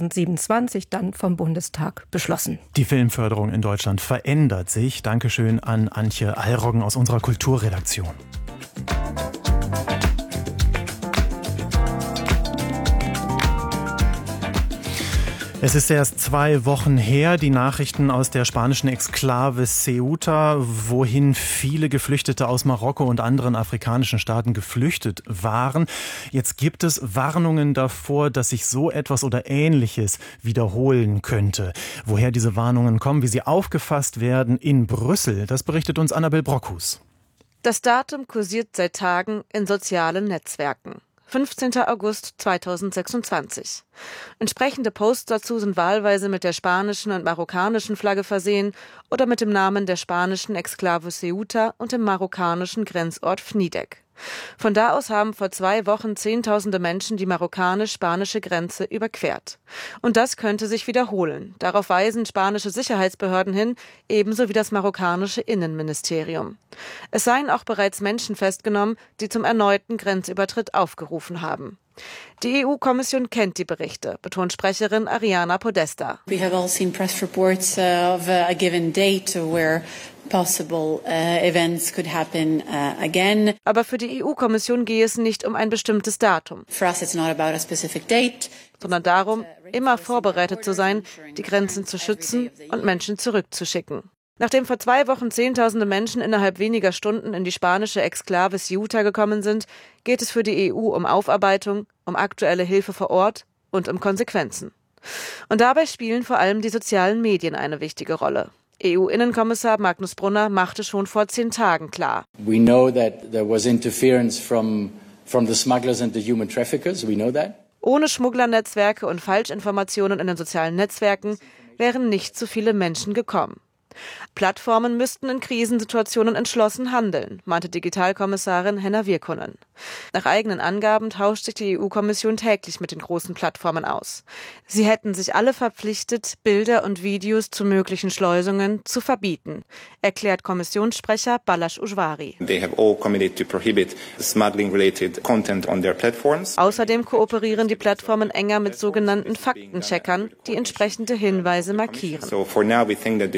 2027 dann vom Bundestag beschlossen.
Die Filmförderung in Deutschland verändert sich. Dankeschön an Antje Allroggen aus unserer Kulturredaktion. Es ist erst 2 Wochen her, die Nachrichten aus der spanischen Exklave Ceuta, wohin viele Geflüchtete aus Marokko und anderen afrikanischen Staaten geflüchtet waren. Jetzt gibt es Warnungen davor, dass sich so etwas oder Ähnliches wiederholen könnte. Woher diese Warnungen kommen, wie sie aufgefasst werden in Brüssel, das berichtet uns Annabel Brockhus.
Das Datum kursiert seit Tagen in sozialen Netzwerken. 15. August 2026. Entsprechende Posts dazu sind wahlweise mit der spanischen und marokkanischen Flagge versehen oder mit dem Namen der spanischen Exklave Ceuta und dem marokkanischen Grenzort Fnidek. Von da aus haben vor 2 Wochen Zehntausende Menschen die marokkanisch-spanische Grenze überquert. Und das könnte sich wiederholen. Darauf weisen spanische Sicherheitsbehörden hin, ebenso wie das marokkanische Innenministerium. Es seien auch bereits Menschen festgenommen, die zum erneuten Grenzübertritt aufgerufen haben. Die EU-Kommission kennt die Berichte, betont Sprecherin Ariana Podesta.
We have all seen press reports of a given date where possible events could happen again.
Aber für die EU-Kommission gehe es nicht um ein bestimmtes Datum.
For us it's not about a specific date,
sondern darum, immer vorbereitet zu sein, die Grenzen zu schützen und Menschen zurückzuschicken. Nachdem vor 2 Wochen Zehntausende Menschen innerhalb weniger Stunden in die spanische Exklave Ceuta gekommen sind, geht es für die EU um Aufarbeitung, um aktuelle Hilfe vor Ort und um Konsequenzen. Und dabei spielen vor allem die sozialen Medien eine wichtige Rolle. EU-Innenkommissar Magnus Brunner machte schon vor 10 Tagen klar.
We know that there was interference from the smugglers and the human traffickers. We know that.
Ohne Schmugglernetzwerke und Falschinformationen in den sozialen Netzwerken wären nicht so viele Menschen gekommen. Plattformen müssten in Krisensituationen entschlossen handeln, meinte Digitalkommissarin Henna Virkkunen. Nach eigenen Angaben tauscht sich die EU-Kommission täglich mit den großen Plattformen aus. Sie hätten sich alle verpflichtet, Bilder und Videos zu möglichen Schleusungen zu verbieten, erklärt Kommissionssprecher Balázs Ujvari.
They have all committed to prohibit smuggling-related content on their platforms.
Außerdem kooperieren die Plattformen enger mit sogenannten Faktencheckern, die entsprechende Hinweise markieren.
So for now we think that this is an effective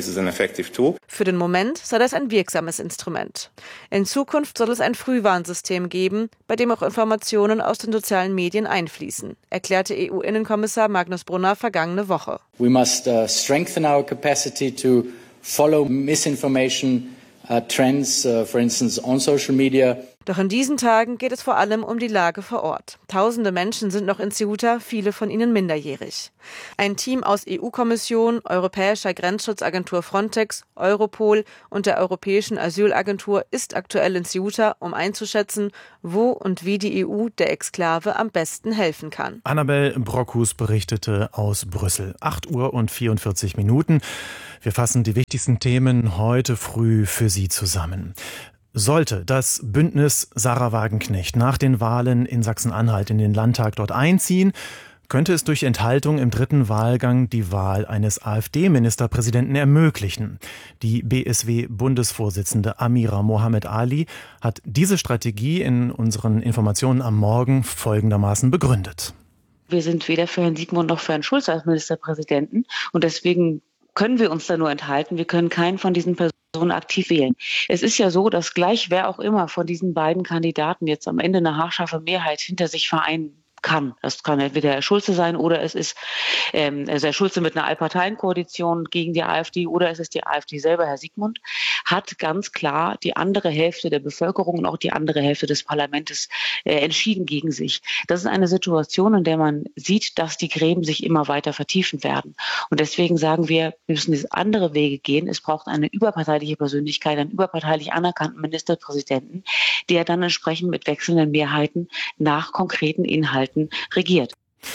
effective tool.
Für den Moment sei das ein wirksames Instrument. In Zukunft soll es ein Frühwarnsystem geben, bei dem auch Informationen aus den sozialen Medien einfließen, erklärte EU-Innenkommissar Magnus Brunner vergangene Woche.
We must strengthen our capacity to follow misinformation trends, for instance on social media.
Doch in diesen Tagen geht es vor allem um die Lage vor Ort. Tausende Menschen sind noch in Ceuta, viele von ihnen minderjährig. Ein Team aus EU-Kommission, Europäischer Grenzschutzagentur Frontex, Europol und der Europäischen Asylagentur ist aktuell in Ceuta, um einzuschätzen, wo und wie die EU der Exklave am besten helfen kann.
Annabel Brockhus berichtete aus Brüssel. 8:44 Minuten. Wir fassen die wichtigsten Themen heute früh für Sie zusammen. Sollte das Bündnis Sahra Wagenknecht nach den Wahlen in Sachsen-Anhalt in den Landtag dort einziehen, könnte es durch Enthaltung im dritten Wahlgang die Wahl eines AfD-Ministerpräsidenten ermöglichen. Die BSW-Bundesvorsitzende Amira Mohamed Ali hat diese Strategie in unseren Informationen am Morgen folgendermaßen begründet.
Wir sind weder für Herrn Sigmund noch für Herrn Schulz als Ministerpräsidenten und deswegen können wir uns da nur enthalten. Wir können keinen von diesen Personen aktiv wählen. Es ist ja so, dass gleich wer auch immer von diesen beiden Kandidaten jetzt am Ende eine haarscharfe Mehrheit hinter sich vereinen kann. Das kann entweder Herr Schulze sein oder es ist Herr Schulze mit einer Allparteienkoalition gegen die AfD oder es ist die AfD selber. Herr Sigmund hat ganz klar die andere Hälfte der Bevölkerung und auch die andere Hälfte des Parlaments entschieden gegen sich. Das ist eine Situation, in der man sieht, dass die Gräben sich immer weiter vertiefen werden. Und deswegen sagen wir müssen diese andere Wege gehen. Es braucht eine überparteiliche Persönlichkeit, einen überparteilich anerkannten Ministerpräsidenten, der dann entsprechend mit wechselnden Mehrheiten nach konkreten Inhalten regiert.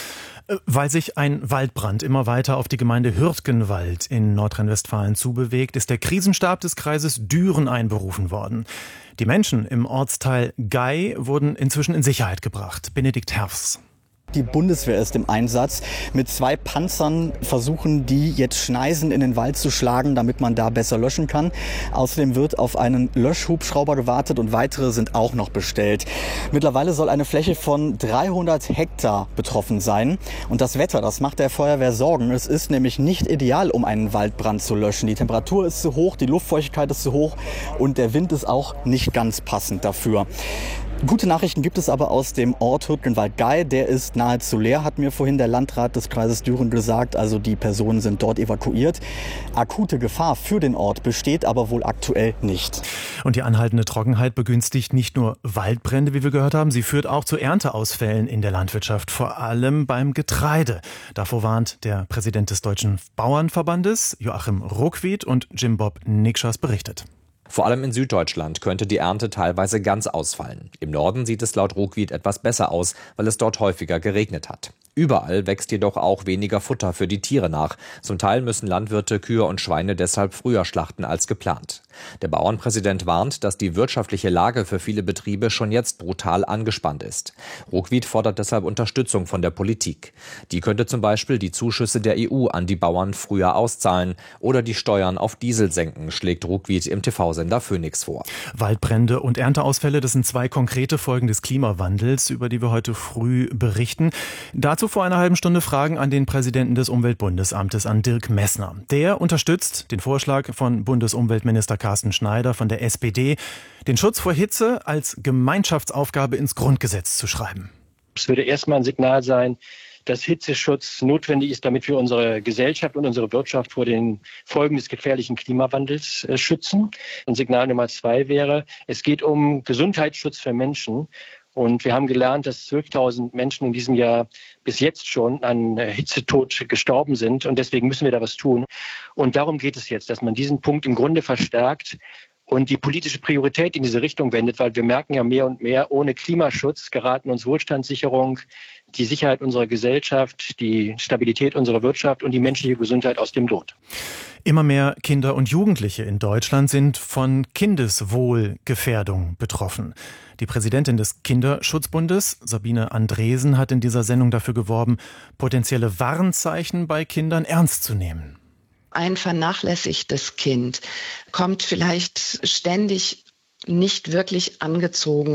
Weil sich ein Waldbrand immer weiter auf die Gemeinde Hürtgenwald in Nordrhein-Westfalen zubewegt, ist der Krisenstab des Kreises Düren einberufen worden. Die Menschen im Ortsteil Gey wurden inzwischen in Sicherheit gebracht. Benedikt Herfs.
Die Bundeswehr ist im Einsatz. Mit 2 Panzern versuchen die jetzt Schneisen in den Wald zu schlagen, damit man da besser löschen kann. Außerdem wird auf einen Löschhubschrauber gewartet und weitere sind auch noch bestellt. Mittlerweile soll eine Fläche von 300 Hektar betroffen sein. Und das Wetter, das macht der Feuerwehr Sorgen. Es ist nämlich nicht ideal, um einen Waldbrand zu löschen. Die Temperatur ist zu hoch, die Luftfeuchtigkeit ist zu hoch und der Wind ist auch nicht ganz passend dafür. Gute Nachrichten gibt es aber aus dem Ort Hürtgenwald-Gey. Der ist nahezu leer, hat mir vorhin der Landrat des Kreises Düren gesagt. Also die Personen sind dort evakuiert. Akute Gefahr für den Ort besteht aber wohl aktuell nicht.
Und die anhaltende Trockenheit begünstigt nicht nur Waldbrände, wie wir gehört haben. Sie führt auch zu Ernteausfällen in der Landwirtschaft, vor allem beim Getreide. Davor warnt der Präsident des Deutschen Bauernverbandes, Joachim Ruckwied, und Jim Bob Nikschas berichtet.
Vor allem in Süddeutschland könnte die Ernte teilweise ganz ausfallen. Im Norden sieht es laut Ruckwied etwas besser aus, weil es dort häufiger geregnet hat. Überall wächst jedoch auch weniger Futter für die Tiere nach. Zum Teil müssen Landwirte Kühe und Schweine deshalb früher schlachten als geplant. Der Bauernpräsident warnt, dass die wirtschaftliche Lage für viele Betriebe schon jetzt brutal angespannt ist. Ruckwied fordert deshalb Unterstützung von der Politik. Die könnte zum Beispiel die Zuschüsse der EU an die Bauern früher auszahlen oder die Steuern auf Diesel senken, schlägt Ruckwied im TV-Sender Phoenix vor.
Waldbrände und Ernteausfälle, das sind 2 konkrete Folgen des Klimawandels, über die wir heute früh berichten. Dazu vor einer halben Stunde Fragen an den Präsidenten des Umweltbundesamtes, an Dirk Messner. Der unterstützt den Vorschlag von Bundesumweltminister Carsten Schneider von der SPD, den Schutz vor Hitze als Gemeinschaftsaufgabe ins Grundgesetz zu schreiben.
Es würde erstmal ein Signal sein, dass Hitzeschutz notwendig ist, damit wir unsere Gesellschaft und unsere Wirtschaft vor den Folgen des gefährlichen Klimawandels schützen. Und Signal Nummer 2 wäre, es geht um Gesundheitsschutz für Menschen. Und wir haben gelernt, dass 12.000 Menschen in diesem Jahr bis jetzt schon an Hitzetod gestorben sind. Und deswegen müssen wir da was tun. Und darum geht es jetzt, dass man diesen Punkt im Grunde verstärkt und die politische Priorität in diese Richtung wendet, weil wir merken ja mehr und mehr, ohne Klimaschutz geraten uns Wohlstandssicherung, die Sicherheit unserer Gesellschaft, die Stabilität unserer Wirtschaft und die menschliche Gesundheit aus dem Lot.
Immer mehr Kinder und Jugendliche in Deutschland sind von Kindeswohlgefährdung betroffen. Die Präsidentin des Kinderschutzbundes, Sabine Andresen, hat in dieser Sendung dafür geworben, potenzielle Warnzeichen bei Kindern ernst zu nehmen.
Ein vernachlässigtes Kind kommt vielleicht ständig nicht wirklich angezogen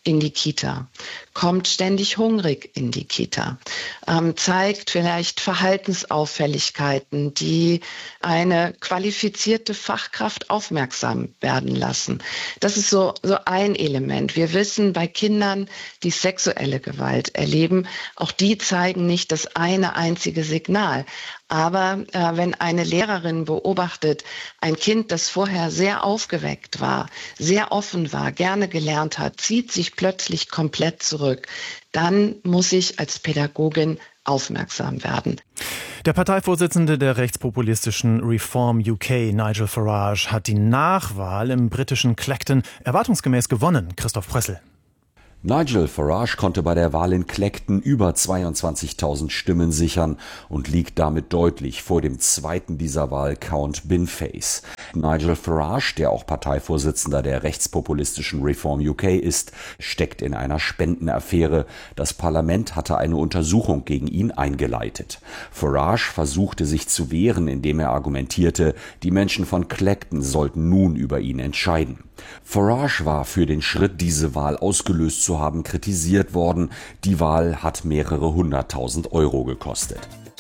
in die Kita, kommt ständig hungrig in die Kita, zeigt vielleicht Verhaltensauffälligkeiten, die eine qualifizierte Fachkraft aufmerksam werden lassen. Das ist so ein Element. Wir wissen, bei Kindern, die sexuelle Gewalt erleben, auch die zeigen nicht das eine einzige Signal. Aber wenn eine Lehrerin beobachtet, ein Kind, das vorher sehr aufgeweckt war, sehr offen war, gerne gelernt hat, zieht sich plötzlich komplett zurück, dann muss ich als Pädagogin aufmerksam werden.
Der Parteivorsitzende der rechtspopulistischen Reform UK, Nigel Farage, hat die Nachwahl im britischen Clacton erwartungsgemäß gewonnen. Christoph Prössl.
Nigel Farage konnte bei der Wahl in Clacton über 22.000 Stimmen sichern und liegt damit deutlich vor dem zweiten dieser Wahl, Count Binface. Nigel Farage, der auch Parteivorsitzender der rechtspopulistischen Reform UK ist, steckt in einer Spendenaffäre. Das Parlament hatte eine Untersuchung gegen ihn eingeleitet. Farage versuchte sich zu wehren, indem er argumentierte, die Menschen von Clacton sollten nun über ihn entscheiden. Farage war für den Schritt, diese Wahl ausgelöst zu haben, kritisiert worden. Die Wahl hat mehrere 100.000 € gekostet.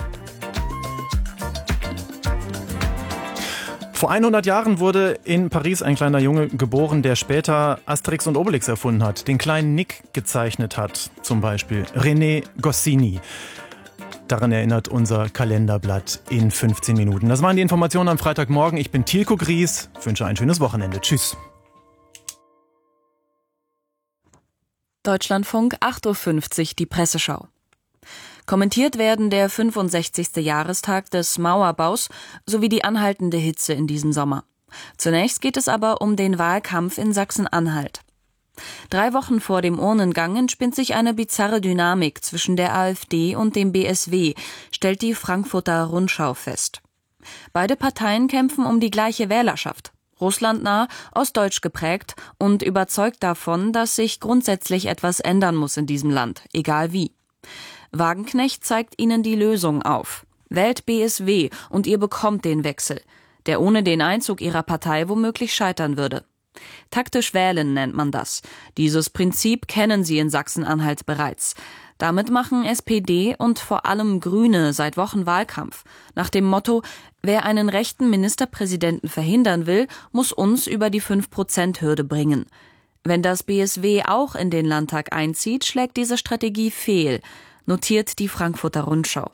Vor 100 Jahren wurde in Paris ein kleiner Junge geboren, der später Asterix und Obelix erfunden hat, den kleinen Nick gezeichnet hat, zum Beispiel René Goscinny. Daran erinnert unser Kalenderblatt in 15 Minuten. Das waren die Informationen am Freitagmorgen. Ich bin Thielko Gries, wünsche ein schönes Wochenende. Tschüss.
Deutschlandfunk 8.50 Uhr, die Presseschau. Kommentiert werden der 65. Jahrestag des Mauerbaus sowie die anhaltende Hitze in diesem Sommer. Zunächst geht es aber um den Wahlkampf in Sachsen-Anhalt. 3 Wochen vor dem Urnengang entspinnt sich eine bizarre Dynamik zwischen der AfD und dem BSW, stellt die Frankfurter Rundschau fest. Beide Parteien kämpfen um die gleiche Wählerschaft. Russlandnah, ostdeutsch geprägt und überzeugt davon, dass sich grundsätzlich etwas ändern muss in diesem Land, egal wie. Wagenknecht zeigt ihnen die Lösung auf. Wählt BSW und ihr bekommt den Wechsel, der ohne den Einzug ihrer Partei womöglich scheitern würde. Taktisch wählen nennt man das. Dieses Prinzip kennen sie in Sachsen-Anhalt bereits. Damit machen SPD und vor allem Grüne seit Wochen Wahlkampf. Nach dem Motto, wer einen rechten Ministerpräsidenten verhindern will, muss uns über die 5%-Hürde bringen. Wenn das BSW auch in den Landtag einzieht, schlägt diese Strategie fehl, notiert die Frankfurter Rundschau.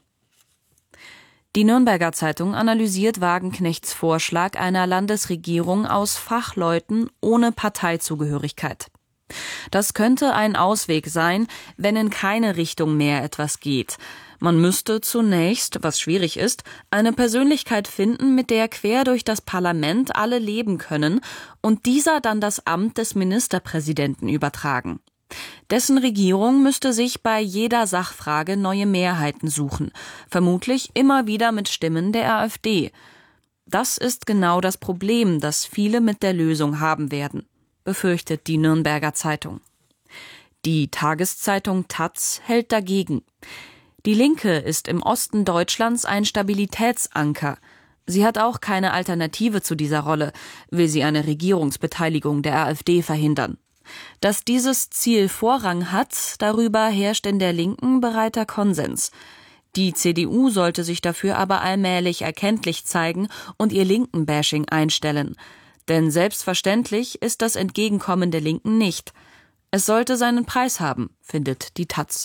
Die Nürnberger Zeitung analysiert Wagenknechts Vorschlag einer Landesregierung aus Fachleuten ohne Parteizugehörigkeit. Das könnte ein Ausweg sein, wenn in keine Richtung mehr etwas geht. Man müsste zunächst, was schwierig ist, eine Persönlichkeit finden, mit der quer durch das Parlament alle leben können und dieser dann das Amt des Ministerpräsidenten übertragen. Dessen Regierung müsste sich bei jeder Sachfrage neue Mehrheiten suchen, vermutlich immer wieder mit Stimmen der AfD. Das ist genau das Problem, das viele mit der Lösung haben werden, befürchtet die Nürnberger Zeitung. Die Tageszeitung taz hält dagegen. Die Linke ist im Osten Deutschlands ein Stabilitätsanker. Sie hat auch keine Alternative zu dieser Rolle, will sie eine Regierungsbeteiligung der AfD verhindern. Dass dieses Ziel Vorrang hat, darüber herrscht in der Linken breiter Konsens. Die CDU sollte sich dafür aber allmählich erkenntlich zeigen und ihr Linken-Bashing einstellen. Denn selbstverständlich ist das Entgegenkommen der Linken nicht. Es sollte seinen Preis haben, findet die taz.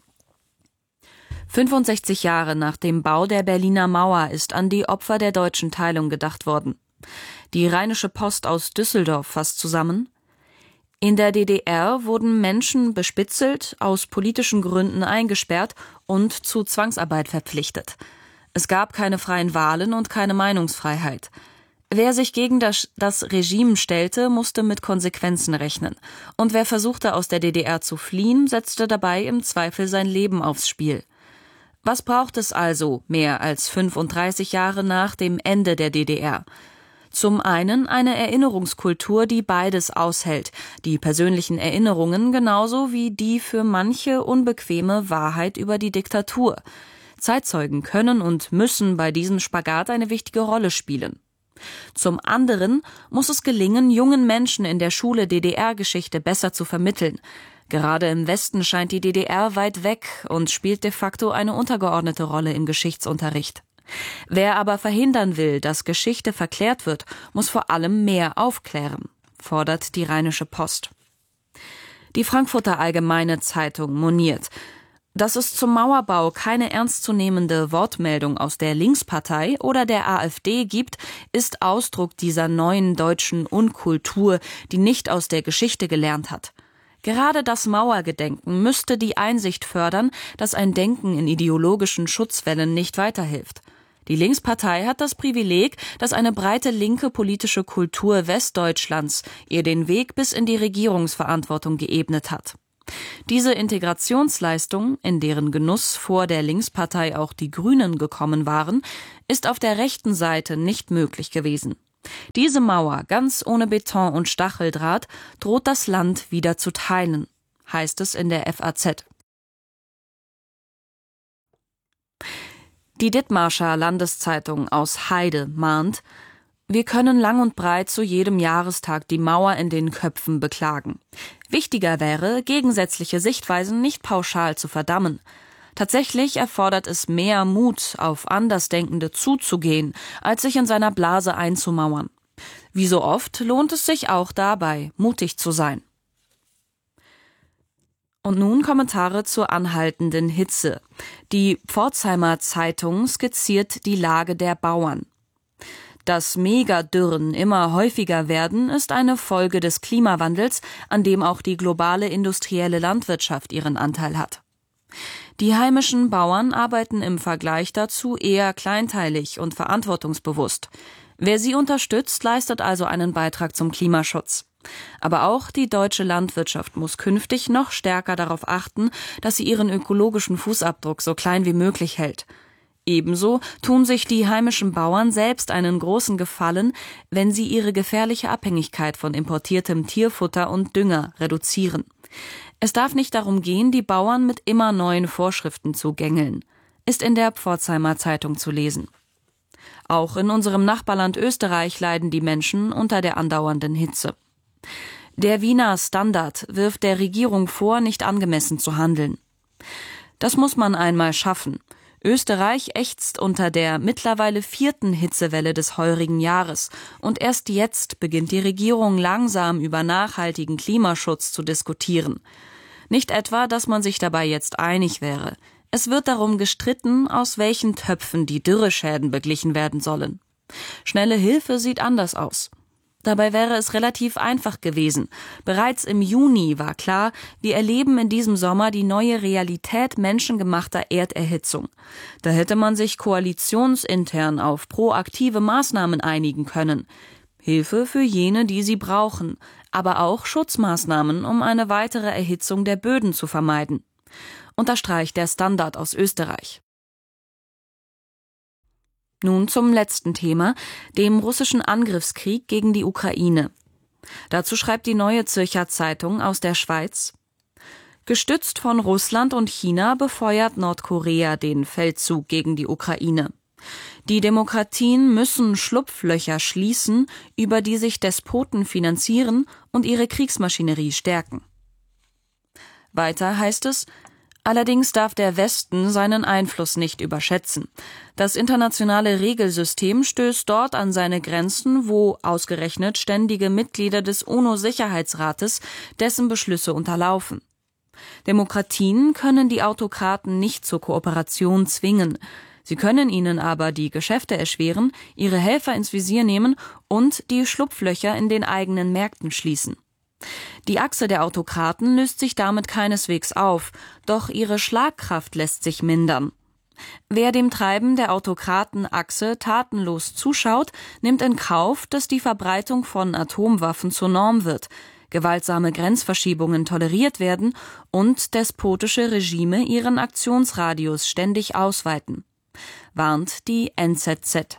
65 Jahre nach dem Bau der Berliner Mauer ist an die Opfer der deutschen Teilung gedacht worden. Die Rheinische Post aus Düsseldorf fasst zusammen: In der DDR wurden Menschen bespitzelt, aus politischen Gründen eingesperrt und zu Zwangsarbeit verpflichtet. Es gab keine freien Wahlen und keine Meinungsfreiheit. Wer sich gegen das Regime stellte, musste mit Konsequenzen rechnen. Und wer versuchte, aus der DDR zu fliehen, setzte dabei im Zweifel sein Leben aufs Spiel. Was braucht es also mehr als 35 Jahre nach dem Ende der DDR? Zum einen eine Erinnerungskultur, die beides aushält, die persönlichen Erinnerungen genauso wie die für manche unbequeme Wahrheit über die Diktatur. Zeitzeugen können und müssen bei diesem Spagat eine wichtige Rolle spielen. Zum anderen muss es gelingen, jungen Menschen in der Schule DDR-Geschichte besser zu vermitteln. Gerade im Westen scheint die DDR weit weg und spielt de facto eine untergeordnete Rolle im Geschichtsunterricht. Wer aber verhindern will, dass Geschichte verklärt wird, muss vor allem mehr aufklären, fordert die Rheinische Post. Die Frankfurter Allgemeine Zeitung moniert, dass es zum Mauerbau keine ernstzunehmende Wortmeldung aus der Linkspartei oder der AfD gibt, ist Ausdruck dieser neuen deutschen Unkultur, die nicht aus der Geschichte gelernt hat. Gerade das Mauergedenken müsste die Einsicht fördern, dass ein Denken in ideologischen Schutzwellen nicht weiterhilft. Die Linkspartei hat das Privileg, dass eine breite linke politische Kultur Westdeutschlands ihr den Weg bis in die Regierungsverantwortung geebnet hat. Diese Integrationsleistung, in deren Genuss vor der Linkspartei auch die Grünen gekommen waren, ist auf der rechten Seite nicht möglich gewesen. Diese Mauer, ganz ohne Beton und Stacheldraht, droht das Land wieder zu teilen, heißt es in der FAZ. Die Dithmarscher Landeszeitung aus Heide mahnt, wir können lang und breit zu jedem Jahrestag die Mauer in den Köpfen beklagen. Wichtiger wäre, gegensätzliche Sichtweisen nicht pauschal zu verdammen. Tatsächlich erfordert es mehr Mut, auf Andersdenkende zuzugehen, als sich in seiner Blase einzumauern. Wie so oft lohnt es sich auch dabei, mutig zu sein. Und nun Kommentare zur anhaltenden Hitze. Die Pforzheimer Zeitung skizziert die Lage der Bauern. Dass Megadürren immer häufiger werden, ist eine Folge des Klimawandels, an dem auch die globale industrielle Landwirtschaft ihren Anteil hat. Die heimischen Bauern arbeiten im Vergleich dazu eher kleinteilig und verantwortungsbewusst. Wer sie unterstützt, leistet also einen Beitrag zum Klimaschutz. Aber auch die deutsche Landwirtschaft muss künftig noch stärker darauf achten, dass sie ihren ökologischen Fußabdruck so klein wie möglich hält. Ebenso tun sich die heimischen Bauern selbst einen großen Gefallen, wenn sie ihre gefährliche Abhängigkeit von importiertem Tierfutter und Dünger reduzieren. Es darf nicht darum gehen, die Bauern mit immer neuen Vorschriften zu gängeln, ist in der Pforzheimer Zeitung zu lesen. Auch in unserem Nachbarland Österreich leiden die Menschen unter der andauernden Hitze. Der Wiener Standard wirft der Regierung vor, nicht angemessen zu handeln. Das muss man einmal schaffen. Österreich ächzt unter der mittlerweile 4. Hitzewelle des heurigen Jahres und erst jetzt beginnt die Regierung langsam über nachhaltigen Klimaschutz zu diskutieren. Nicht etwa, dass man sich dabei jetzt einig wäre. Es wird darum gestritten, aus welchen Töpfen die Dürreschäden beglichen werden sollen. Schnelle Hilfe sieht anders aus. Dabei wäre es relativ einfach gewesen. Bereits im Juni war klar, wir erleben in diesem Sommer die neue Realität menschengemachter Erderhitzung. Da hätte man sich koalitionsintern auf proaktive Maßnahmen einigen können. Hilfe für jene, die sie brauchen, aber auch Schutzmaßnahmen, um eine weitere Erhitzung der Böden zu vermeiden. Unterstreicht der Standard aus Österreich. Nun zum letzten Thema, dem russischen Angriffskrieg gegen die Ukraine. Dazu schreibt die Neue Zürcher Zeitung aus der Schweiz: Gestützt von Russland und China befeuert Nordkorea den Feldzug gegen die Ukraine. Die Demokratien müssen Schlupflöcher schließen, über die sich Despoten finanzieren und ihre Kriegsmaschinerie stärken. Weiter heißt es: Allerdings darf der Westen seinen Einfluss nicht überschätzen. Das internationale Regelsystem stößt dort an seine Grenzen, wo ausgerechnet ständige Mitglieder des UNO-Sicherheitsrates dessen Beschlüsse unterlaufen. Demokratien können die Autokraten nicht zur Kooperation zwingen. Sie können ihnen aber die Geschäfte erschweren, ihre Helfer ins Visier nehmen und die Schlupflöcher in den eigenen Märkten schließen. Die Achse der Autokraten löst sich damit keineswegs auf, doch ihre Schlagkraft lässt sich mindern. Wer dem Treiben der Autokratenachse tatenlos zuschaut, nimmt in Kauf, dass die Verbreitung von Atomwaffen zur Norm wird, gewaltsame Grenzverschiebungen toleriert werden und despotische Regime ihren Aktionsradius ständig ausweiten, warnt die NZZ.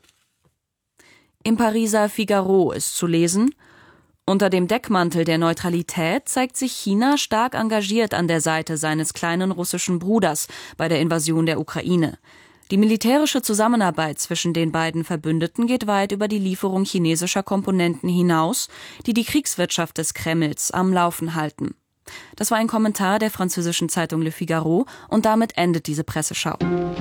Im Pariser Figaro ist zu lesen: Unter dem Deckmantel der Neutralität zeigt sich China stark engagiert an der Seite seines kleinen russischen Bruders bei der Invasion der Ukraine. Die militärische Zusammenarbeit zwischen den beiden Verbündeten geht weit über die Lieferung chinesischer Komponenten hinaus, die die Kriegswirtschaft des Kremls am Laufen halten. Das war ein Kommentar der französischen Zeitung Le Figaro und damit endet diese Presseschau.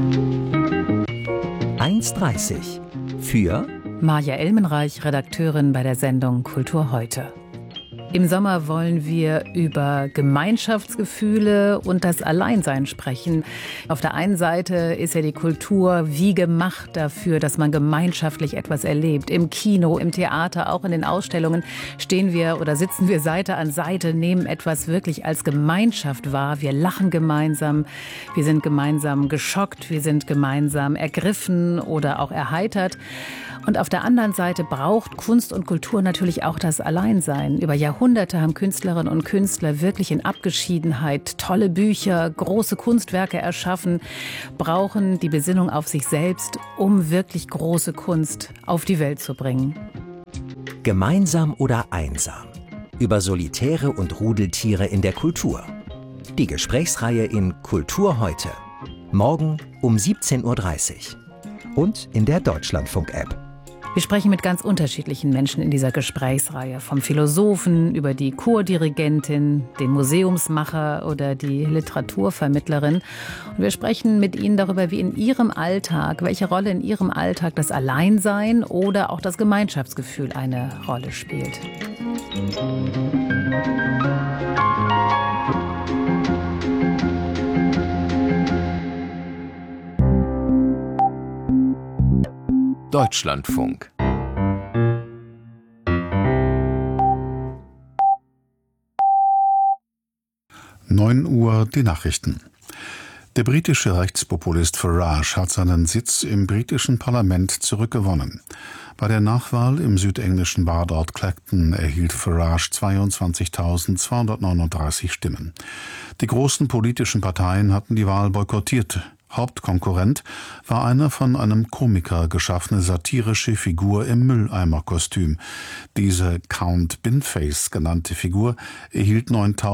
1,30 für
Maja Elmenreich, Redakteurin bei der Sendung Kultur heute. Im Sommer wollen wir über Gemeinschaftsgefühle und das Alleinsein sprechen. Auf der einen Seite ist ja die Kultur wie gemacht dafür, dass man gemeinschaftlich etwas erlebt. Im Kino, im Theater, auch in den Ausstellungen stehen wir oder sitzen wir Seite an Seite, nehmen etwas wirklich als Gemeinschaft wahr. Wir lachen gemeinsam, wir sind gemeinsam geschockt, wir sind gemeinsam ergriffen oder auch erheitert. Und auf der anderen Seite braucht Kunst und Kultur natürlich auch das Alleinsein. Über Jahrhunderte haben Künstlerinnen und Künstler wirklich in Abgeschiedenheit tolle Bücher, große Kunstwerke erschaffen, brauchen die Besinnung auf sich selbst, um wirklich große Kunst auf die Welt zu bringen.
Gemeinsam oder einsam? Über Solitäre und Rudeltiere in der Kultur. Die Gesprächsreihe in Kultur heute. Morgen um 17:30 Uhr. Und in der Deutschlandfunk-App.
Wir sprechen mit ganz unterschiedlichen Menschen in dieser Gesprächsreihe. Vom Philosophen über die Chordirigentin, den Museumsmacher oder die Literaturvermittlerin. Und wir sprechen mit ihnen darüber, wie in ihrem Alltag, welche Rolle in ihrem Alltag das Alleinsein oder auch das Gemeinschaftsgefühl eine Rolle spielt.
Deutschlandfunk.
Uhr die Nachrichten. Der britische Rechtspopulist Farage hat seinen Sitz im britischen Parlament zurückgewonnen. Bei der Nachwahl im südenglischen Badort Clacton erhielt Farage 22.239 Stimmen. Die großen politischen Parteien hatten die Wahl boykottiert. Hauptkonkurrent war eine von einem Komiker geschaffene satirische Figur im Mülleimerkostüm. Diese Count Binface genannte Figur erhielt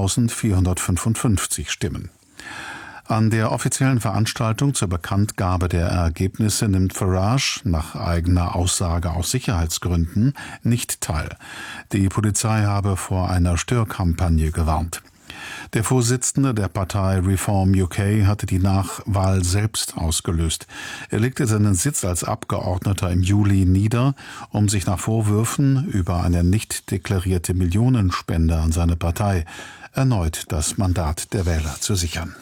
9.455 Stimmen. An der offiziellen Veranstaltung zur Bekanntgabe der Ergebnisse nimmt Farage nach eigener Aussage aus Sicherheitsgründen nicht teil. Die Polizei habe vor einer Störkampagne gewarnt. Der Vorsitzende der Partei Reform UK hatte die Nachwahl selbst ausgelöst. Er legte seinen Sitz als Abgeordneter im Juli nieder, um sich nach Vorwürfen über eine nicht deklarierte Millionenspende an seine Partei erneut das Mandat der Wähler zu sichern.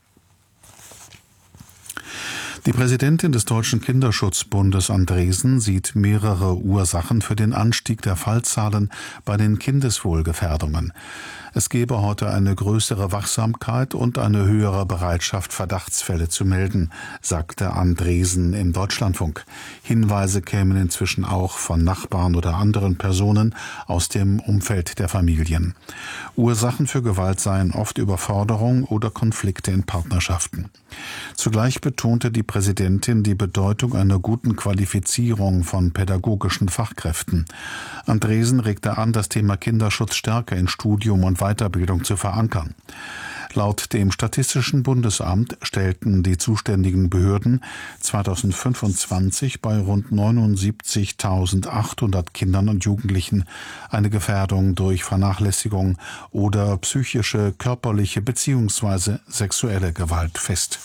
Die Präsidentin des Deutschen Kinderschutzbundes Andresen sieht mehrere Ursachen für den Anstieg der Fallzahlen bei den Kindeswohlgefährdungen. Es gebe heute eine größere Wachsamkeit und eine höhere Bereitschaft, Verdachtsfälle zu melden, sagte Andresen im Deutschlandfunk. Hinweise kämen inzwischen auch von Nachbarn oder anderen Personen aus dem Umfeld der Familien. Ursachen für Gewalt seien oft Überforderung oder Konflikte in Partnerschaften. Zugleich betonte die Präsidentin die Bedeutung einer guten Qualifizierung von pädagogischen Fachkräften. Andresen regte an, das Thema Kinderschutz stärker in Studium und Weiterbildung zu verankern. Laut dem Statistischen Bundesamt stellten die zuständigen Behörden 2025 bei rund 79.800 Kindern und Jugendlichen eine Gefährdung durch Vernachlässigung oder psychische, körperliche bzw. sexuelle Gewalt fest.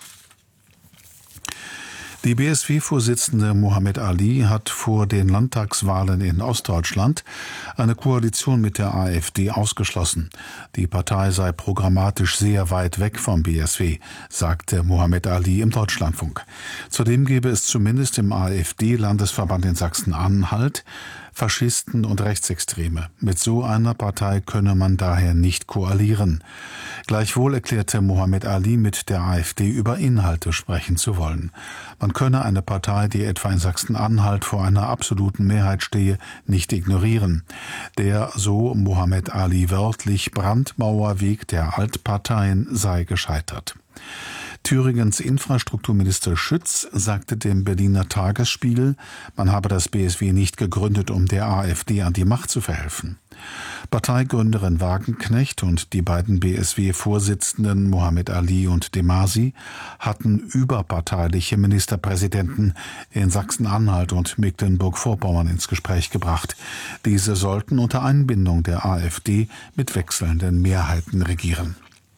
Die BSW-Vorsitzende Mohammed Ali hat vor den Landtagswahlen in Ostdeutschland eine Koalition mit der AfD ausgeschlossen. Die Partei sei programmatisch sehr weit weg vom BSW, sagte Mohammed Ali im Deutschlandfunk. Zudem gebe es zumindest im AfD-Landesverband in Sachsen-Anhalt Faschisten und Rechtsextreme. Mit so einer Partei könne man daher nicht koalieren. Gleichwohl erklärte Mohammed Ali, mit der AfD über Inhalte sprechen zu wollen. Man könne eine Partei, die etwa in Sachsen-Anhalt vor einer absoluten Mehrheit stehe, nicht ignorieren. Der, so Mohammed Ali wörtlich, Brandmauerweg der Altparteien sei gescheitert. Thüringens Infrastrukturminister Schütz sagte dem Berliner Tagesspiegel, man habe das BSW nicht gegründet, um der AfD an die Macht zu verhelfen. Parteigründerin Wagenknecht und die beiden BSW-Vorsitzenden Mohammed Ali und Demasi hatten überparteiliche Ministerpräsidenten in Sachsen-Anhalt und Mecklenburg-Vorpommern ins Gespräch gebracht. Diese sollten unter Einbindung der AfD mit wechselnden Mehrheiten regieren.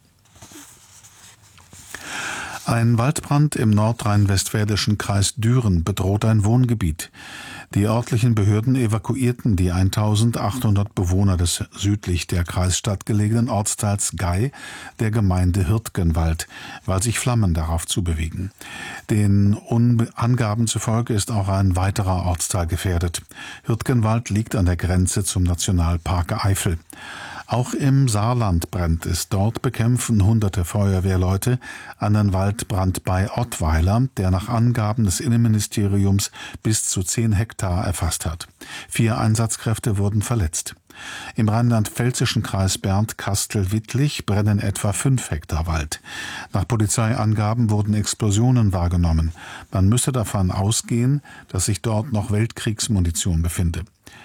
Ein Waldbrand im nordrhein-westfälischen Kreis Düren bedroht ein Wohngebiet. Die örtlichen Behörden evakuierten die 1800 Bewohner des südlich der Kreisstadt gelegenen Ortsteils Gei der Gemeinde Hürtgenwald, weil sich Flammen darauf zubewegen. Den Angaben zufolge ist auch ein weiterer Ortsteil gefährdet. Hürtgenwald liegt an der Grenze zum Nationalpark Eifel. Auch im Saarland brennt es. Dort bekämpfen hunderte Feuerwehrleute einen Waldbrand bei Ottweiler, der nach Angaben des Innenministeriums bis zu 10 Hektar erfasst hat. 4 Einsatzkräfte wurden verletzt. Im rheinland-pfälzischen Kreis Bernd-Kastel-Wittlich brennen etwa 5 Hektar Wald. Nach Polizeiangaben wurden Explosionen wahrgenommen. Man müsse davon ausgehen, dass sich dort noch Weltkriegsmunition befinde.